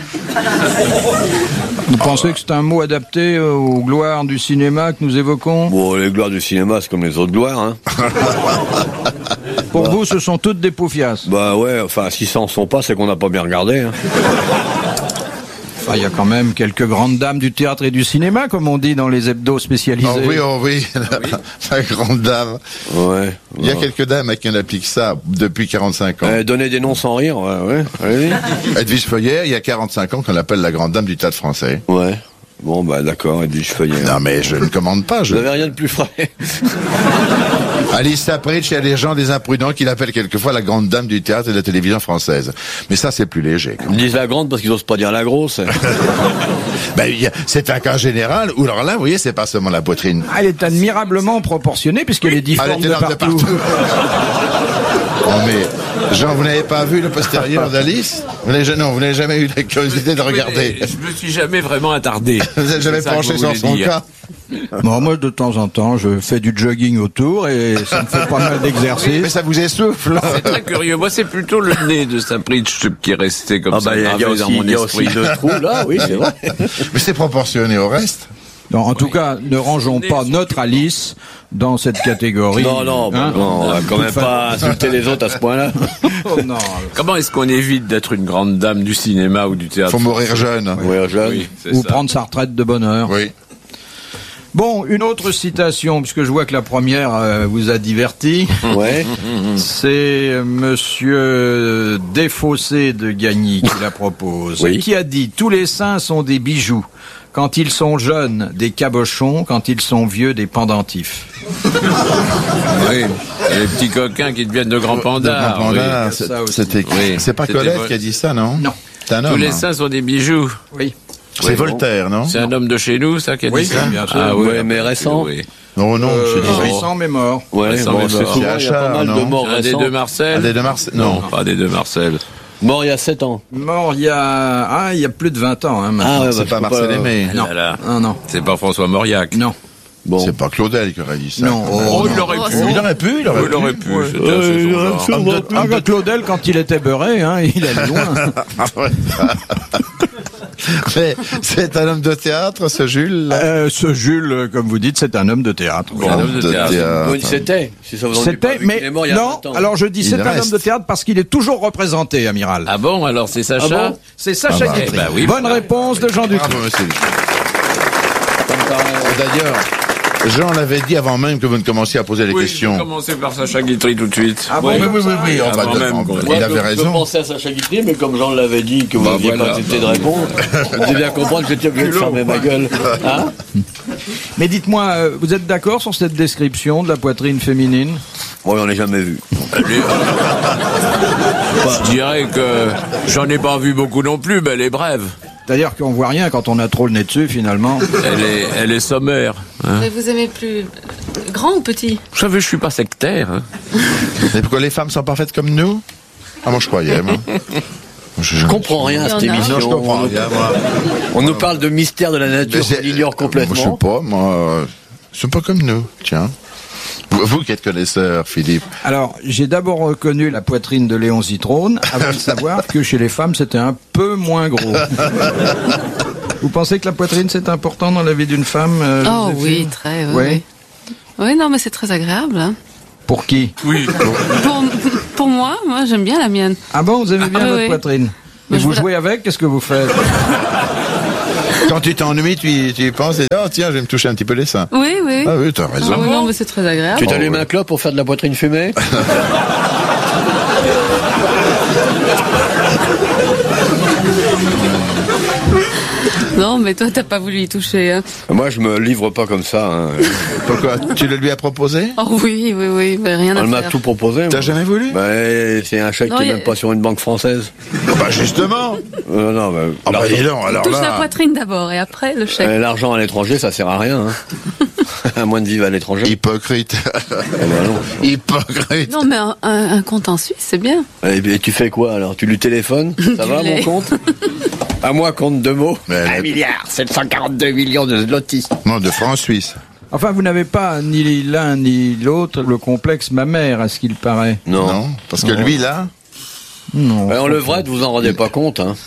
[SPEAKER 4] Vous pensez que c'est un mot adapté aux gloires du cinéma que nous évoquons?
[SPEAKER 11] Bon, les gloires du cinéma, c'est comme les autres gloires, hein.
[SPEAKER 4] Pour vous, ce sont toutes des Poufiasses?
[SPEAKER 11] Bah ouais, enfin, si ça en sont pas, c'est qu'on n'a pas bien regardé, hein.
[SPEAKER 4] Il y a quand même quelques grandes dames du théâtre et du cinéma, comme on dit dans les hebdos spécialisés.
[SPEAKER 6] Oh oui, la grande dame.
[SPEAKER 11] Ouais.
[SPEAKER 6] Il y a quelques dames à qui on applique ça depuis 45 ans.
[SPEAKER 11] Donnez des noms sans rire, ouais.
[SPEAKER 6] Edwige Feuillère, il y a 45 ans qu'on l'appelle la grande dame du théâtre français.
[SPEAKER 11] Ouais. Bon, bah d'accord, Edwige Feuillère.
[SPEAKER 6] Non mais je ne commande pas.
[SPEAKER 11] Vous n'avez rien de plus frais.
[SPEAKER 6] Alice Sapritch, il y a des gens, des imprudents, qui l'appellent quelquefois la grande dame du théâtre et de la télévision française. Mais ça, c'est plus léger.
[SPEAKER 11] Ils disent la grande parce qu'ils n'osent pas dire la grosse.
[SPEAKER 6] C'est un cas général où, alors là, vous voyez, c'est pas seulement la poitrine.
[SPEAKER 4] Elle est admirablement proportionnée puisqu'elle est difforme de partout.
[SPEAKER 6] Oh mais, Jean, vous n'avez pas vu le postérieur d'Alice? Vous n'avez jamais eu la curiosité de regarder.
[SPEAKER 20] Je me suis jamais vraiment attardé.
[SPEAKER 6] Vous n'avez jamais penché sur son cas?
[SPEAKER 4] Bon, moi, de temps en temps, je fais du jogging autour et ça me fait pas mal d'exercices.
[SPEAKER 6] Mais ça vous essouffle.
[SPEAKER 20] C'est très curieux. Moi, c'est plutôt le nez de Sapritch qui est resté comme ça.
[SPEAKER 11] Il y a aussi deux trous là, oui, c'est vrai.
[SPEAKER 6] Mais c'est proportionné au reste.
[SPEAKER 4] Non, en tout cas, ne rangeons pas notre Alice dans cette catégorie.
[SPEAKER 11] Non, on va quand même pas insulter les autres à ce point-là.
[SPEAKER 4] Oh non.
[SPEAKER 20] Comment est-ce qu'on évite d'être une grande dame du cinéma ou du théâtre?
[SPEAKER 6] Faut mourir jeune.
[SPEAKER 11] Mourir jeune.
[SPEAKER 20] Oui,
[SPEAKER 4] ou prendre sa retraite de bonne heure.
[SPEAKER 6] Oui.
[SPEAKER 4] Bon, une autre citation, puisque je vois que la première vous a diverti.
[SPEAKER 11] Ouais.
[SPEAKER 4] C'est Monsieur Desfossés de Gagny qui la propose.
[SPEAKER 11] Oui.
[SPEAKER 4] Qui a dit: tous les seins sont des bijoux. Quand ils sont jeunes, des cabochons. Quand ils sont vieux, des pendentifs.
[SPEAKER 20] Oui. Les petits coquins qui deviennent de grands pandards.
[SPEAKER 6] C'est pas Colette qui a dit ça, non?
[SPEAKER 4] Non.
[SPEAKER 6] C'est un homme.
[SPEAKER 20] Tous les seins sont des bijoux.
[SPEAKER 4] Oui.
[SPEAKER 6] C'est Voltaire, non?
[SPEAKER 20] C'est un homme de chez nous, ça, qui a dit ça?
[SPEAKER 4] Bien sûr.
[SPEAKER 11] Ah ouais, mais récent.
[SPEAKER 20] Oui.
[SPEAKER 6] Non, c'est
[SPEAKER 4] récent, mais mort.
[SPEAKER 11] Ouais, c'est souvent, il y a pas mal de morts récents.
[SPEAKER 20] Un des deux Marcel?
[SPEAKER 6] Non,
[SPEAKER 20] pas des deux Marcel.
[SPEAKER 11] Mort il y a 7 ans.
[SPEAKER 4] Mort il y a plus de 20 ans, hein, maintenant.
[SPEAKER 6] Ah ouais, c'est pas Marcel Aimé.
[SPEAKER 4] Non.
[SPEAKER 20] C'est pas François Mauriac.
[SPEAKER 4] Non.
[SPEAKER 6] Bon. C'est pas Claudel qui aurait dit ça.
[SPEAKER 4] Non.
[SPEAKER 20] Il aurait pu.
[SPEAKER 4] Claudel, quand il était beurré, hein, il allait loin.
[SPEAKER 6] Mais c'est un homme de théâtre, ce Jules.
[SPEAKER 4] Ce Jules, comme vous dites, c'est un homme de théâtre.
[SPEAKER 11] Un homme de théâtre. C'était. Si ça vous en dit pas,
[SPEAKER 4] mais non. Alors je dis, c'est un homme de théâtre parce qu'il est toujours représenté, amiral.
[SPEAKER 20] Ah bon, alors c'est Sacha.
[SPEAKER 4] C'est Sacha Guitry.
[SPEAKER 20] Oui,
[SPEAKER 4] bonne réponse de Jean Duclos.
[SPEAKER 6] D'ailleurs, Jean l'avait dit avant même que vous ne commenciez à poser les questions.
[SPEAKER 20] Oui, je vais commencer par Sacha Guitry tout de suite.
[SPEAKER 6] Ah bon, oui. Il avait raison.
[SPEAKER 11] Je pensais à Sacha Guitry, mais comme Jean l'avait dit que vous n'aviez pas accepté de répondre, vous devez bien comprendre que j'étais obligé de fermer ma gueule. Hein?
[SPEAKER 4] Mais dites-moi, vous êtes d'accord sur cette description de la poitrine féminine?
[SPEAKER 11] Oui, on l'a jamais vu.
[SPEAKER 20] Je dirais que j'en ai pas vu beaucoup non plus, mais elle est brève.
[SPEAKER 4] C'est-à-dire qu'on voit rien quand on a trop le nez dessus, finalement.
[SPEAKER 20] Elle est sommaire. Hein.
[SPEAKER 19] Mais vous aimez plus
[SPEAKER 21] Grand ou petit?
[SPEAKER 20] Vous savez, je suis pas sectaire. Hein.
[SPEAKER 6] Et pourquoi les femmes sont parfaites comme nous? Ah, moi je croyais, moi.
[SPEAKER 11] Je comprends rien à cette émission.
[SPEAKER 6] Non, je comprends rien, moi.
[SPEAKER 11] On nous parle de mystère de la nature, on l'ignore complètement.
[SPEAKER 6] Moi, je sais pas, moi. Ils sont pas comme nous, tiens. Vous qui êtes connaisseur, Philippe.
[SPEAKER 10] Alors, j'ai d'abord reconnu la poitrine de Léon Zitrone, avant de savoir que chez les femmes, c'était un peu moins gros. Vous pensez que la poitrine, c'est important dans la vie d'une femme,
[SPEAKER 21] Oh
[SPEAKER 10] Joséphine?
[SPEAKER 21] oui, très, oui. Oui, non, mais c'est très agréable. Hein.
[SPEAKER 10] Pour qui?
[SPEAKER 20] Oui.
[SPEAKER 21] Pour moi j'aime bien la mienne.
[SPEAKER 10] Ah bon, vous aimez bien votre
[SPEAKER 21] oui.
[SPEAKER 10] poitrine? Mais vous jouez avec? Qu'est-ce que vous faites?
[SPEAKER 6] Quand tu t'ennuies, tu y penses et oh tiens, je vais me toucher un petit peu les seins.
[SPEAKER 21] Oui, oui.
[SPEAKER 6] Ah oui, t'as raison.
[SPEAKER 21] Ah, oui, non, mais c'est très agréable.
[SPEAKER 11] Tu t'allumes un clope pour faire de la poitrine fumée?
[SPEAKER 21] Non, mais toi, t'as pas voulu y toucher. Hein.
[SPEAKER 11] Moi, je me livre pas comme ça. Hein.
[SPEAKER 6] Pourquoi? Tu le lui as proposé?
[SPEAKER 21] Oh oui, mais rien à
[SPEAKER 11] Elle
[SPEAKER 21] faire.
[SPEAKER 11] m'a tout proposé.
[SPEAKER 6] T'as jamais voulu?
[SPEAKER 11] Bah, c'est un chèque qui est même pas sur une banque française.
[SPEAKER 6] Bah justement.
[SPEAKER 11] Non, bah,
[SPEAKER 6] ah bah dis donc, alors
[SPEAKER 21] touche
[SPEAKER 6] là...
[SPEAKER 21] la poitrine d'abord et après le chèque.
[SPEAKER 11] L'argent à l'étranger, ça sert à rien. Hein. À moins de vivre à l'étranger.
[SPEAKER 6] Hypocrite. Hypocrite.
[SPEAKER 21] Non, mais un compte en Suisse, c'est bien.
[SPEAKER 11] Et tu fais quoi alors? Tu lui téléphones? Ça va mon compte? À moi, compte 2 mots. 1 milliard 742 millions de zlotys.
[SPEAKER 6] Non, de francs suisses.
[SPEAKER 10] Enfin, vous n'avez pas ni l'un ni l'autre le complexe mammaire, à ce qu'il paraît.
[SPEAKER 11] Non.
[SPEAKER 6] Parce que lui, là...
[SPEAKER 10] Non.
[SPEAKER 11] En levrette, vous en rendez pas compte, hein.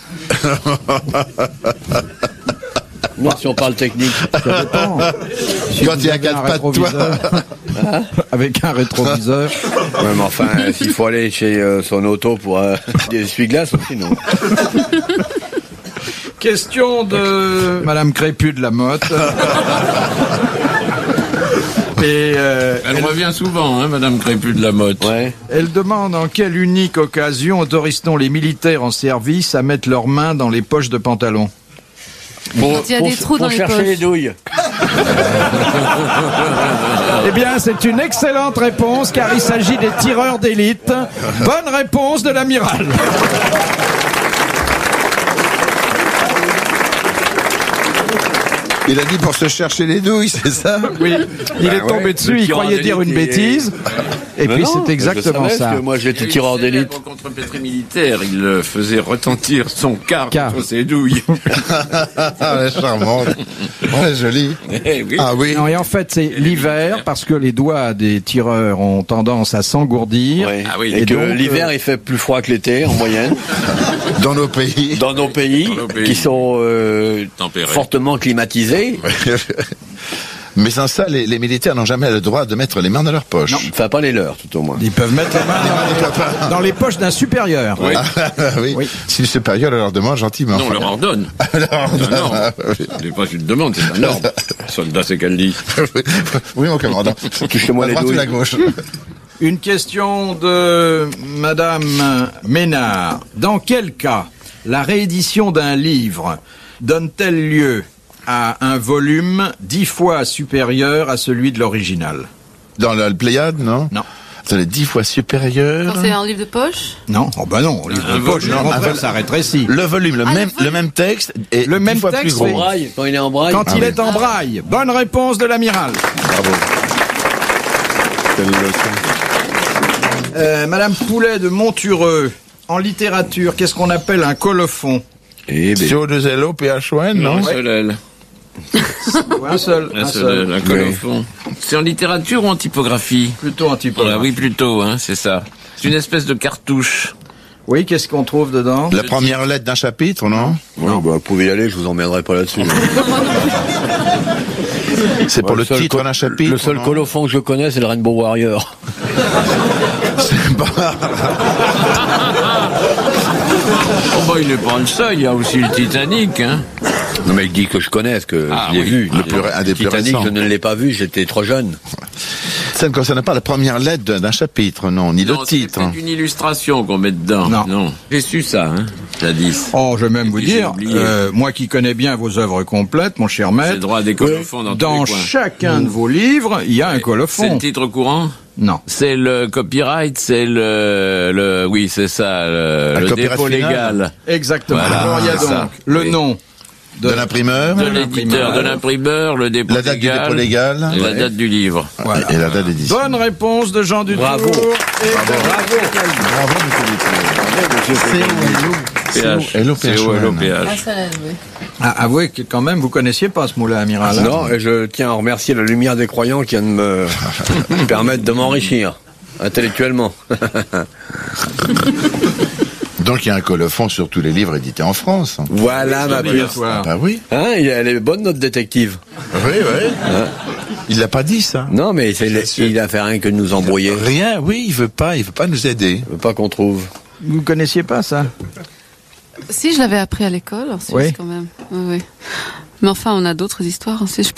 [SPEAKER 11] Non, si on parle technique.
[SPEAKER 10] Ça dépend.
[SPEAKER 6] Quand il y a 4 pattes, toi.
[SPEAKER 10] Avec un rétroviseur.
[SPEAKER 11] Ouais, mais enfin, s'il faut aller chez son auto pour des essuie-glaces aussi, non.
[SPEAKER 10] Question de Madame Crépus de la Motte. Et
[SPEAKER 20] elle revient souvent, hein, Madame Crépus de la Motte.
[SPEAKER 11] Ouais.
[SPEAKER 10] Elle demande en quelle unique occasion autorise-t-on les militaires en service à mettre leurs mains dans les poches de pantalon?
[SPEAKER 21] Quand il y a des trous dans les poches.
[SPEAKER 11] Pour chercher les douilles.
[SPEAKER 10] Eh bien, c'est une excellente réponse, car il s'agit des tireurs d'élite. Bonne réponse de l'amiral.
[SPEAKER 6] Il a dit pour se chercher les douilles, c'est ça?
[SPEAKER 10] Oui. Il est tombé dessus, il croyait dire une bêtise. Et puis c'est exactement ça.
[SPEAKER 11] Parce que moi j'étais tireur d'élite.
[SPEAKER 20] Contre pétri militaire, il faisait retentir son quart contre ses douilles.
[SPEAKER 6] Ah, charmante. Ouais, joli.
[SPEAKER 20] Oui.
[SPEAKER 10] Ah oui. Non, et en fait, c'est l'hiver, parce que les doigts des tireurs ont tendance à s'engourdir.
[SPEAKER 11] Ouais. Ah oui, et que donc, l'hiver, il fait plus froid que l'été, en moyenne.
[SPEAKER 6] Dans nos pays.
[SPEAKER 11] Dans nos pays, qui sont fortement climatisés.
[SPEAKER 6] Mais sans ça, les militaires n'ont jamais le droit de mettre les mains dans leurs poches.
[SPEAKER 11] Non, enfin pas les leurs, tout au moins.
[SPEAKER 10] Ils peuvent mettre les mains dans les poches d'un supérieur.
[SPEAKER 6] Oui. Oui. Si le supérieur leur demande gentiment.
[SPEAKER 20] Non, on leur ordonne. Non, c'est pas une demande, c'est un ordre. Soldat, c'est qu'elle dit.
[SPEAKER 6] Oui, mon commandant.
[SPEAKER 11] Touchez-moi les douilles.
[SPEAKER 6] La gauche.
[SPEAKER 10] Une question de Madame Ménard. Dans quel cas la réédition d'un livre donne-t-elle lieu à un volume 10 fois supérieur à celui de l'original?
[SPEAKER 6] Dans le Pléiade, non?
[SPEAKER 10] Non.
[SPEAKER 6] C'est 10 fois supérieur.
[SPEAKER 21] Quand c'est un livre de poche?
[SPEAKER 10] Non, oh ben non, livre de poche, ça rétrécit.
[SPEAKER 6] Le volume, le même texte et
[SPEAKER 10] le même
[SPEAKER 6] fois
[SPEAKER 10] texte
[SPEAKER 6] plus gros.
[SPEAKER 11] Braille, quand il est en braille.
[SPEAKER 10] Quand il est en braille. Bonne réponse de l'amiral.
[SPEAKER 6] Bravo. Quelle leçon.
[SPEAKER 10] Madame Poulet de Montureux, en littérature, qu'est-ce qu'on appelle un colophon?
[SPEAKER 6] CO2LO, PHON, non?
[SPEAKER 20] Un seul L.
[SPEAKER 10] Un seul.
[SPEAKER 20] Un colophon. C'est en littérature ou en typographie?
[SPEAKER 10] Plutôt en typographie.
[SPEAKER 20] Oui, plutôt, hein, c'est ça. C'est une espèce de cartouche.
[SPEAKER 10] Oui, qu'est-ce qu'on trouve dedans?
[SPEAKER 6] La première lettre d'un chapitre, non?
[SPEAKER 11] Non, bah, vous pouvez y aller, je vous emmènerai pas là-dessus.
[SPEAKER 6] C'est pour le titre d'un chapitre.
[SPEAKER 11] Le seul colophon que je connais, c'est le Rainbow Warrior.
[SPEAKER 6] C'est pas...
[SPEAKER 20] Oh bah il n'est pas le seul, il y a aussi le Titanic, hein.
[SPEAKER 11] Non mais il dit que je connais, parce que je l'ai vu.
[SPEAKER 6] Un des plus
[SPEAKER 11] Titanic,
[SPEAKER 6] récents.
[SPEAKER 11] je ne l'ai pas vu, j'étais trop jeune.
[SPEAKER 6] Ça ne concerne pas la première lettre d'un chapitre, non, ni le titre.
[SPEAKER 20] C'est une illustration qu'on met dedans. Non. J'ai su ça, hein, jadis.
[SPEAKER 10] Oh, je vais même vous dire, moi qui connais bien vos œuvres complètes, mon cher maître.
[SPEAKER 20] J'ai le droit à des colophons dans tous les coins.
[SPEAKER 10] Chacun de vos livres, il y a un colophon.
[SPEAKER 20] C'est le titre courant?
[SPEAKER 10] Non.
[SPEAKER 20] C'est le copyright, c'est oui, c'est ça, le dépôt légal.
[SPEAKER 10] Exactement.
[SPEAKER 20] Voilà,
[SPEAKER 10] alors il y a donc le nom,
[SPEAKER 6] De l'imprimeur.
[SPEAKER 20] De l'éditeur, de l'imprimeur, le dépôt légal.
[SPEAKER 6] La date du dépôt légal.
[SPEAKER 20] Et la date du livre.
[SPEAKER 6] Voilà. Et la date d'édition.
[SPEAKER 4] Bonne réponse de Jean Dutour.
[SPEAKER 20] Bravo.
[SPEAKER 6] Bravo,
[SPEAKER 20] C-O-L-O-P-H.
[SPEAKER 4] Avouez que quand même, vous connaissiez pas ce mot-là, amiral.
[SPEAKER 11] Non, et je tiens à remercier la lumière des croyants qui vient de me permettre de m'enrichir intellectuellement.
[SPEAKER 6] Donc il y a un colophon sur tous les livres édités en France.
[SPEAKER 11] Voilà ma puce.
[SPEAKER 6] Bah oui.
[SPEAKER 11] Hein, elle est bonne notre détective.
[SPEAKER 6] Oui, oui. Hein, il l'a pas dit ça.
[SPEAKER 11] Non, mais il a fait rien que de nous embrouiller.
[SPEAKER 6] Rien, oui, il veut pas nous aider.
[SPEAKER 11] Il veut pas qu'on trouve.
[SPEAKER 4] Vous connaissiez pas ça?
[SPEAKER 21] Si, je l'avais appris à l'école en Suisse,
[SPEAKER 4] oui.
[SPEAKER 21] quand même. Oui, oui. Mais enfin, on a d'autres histoires en Suisse.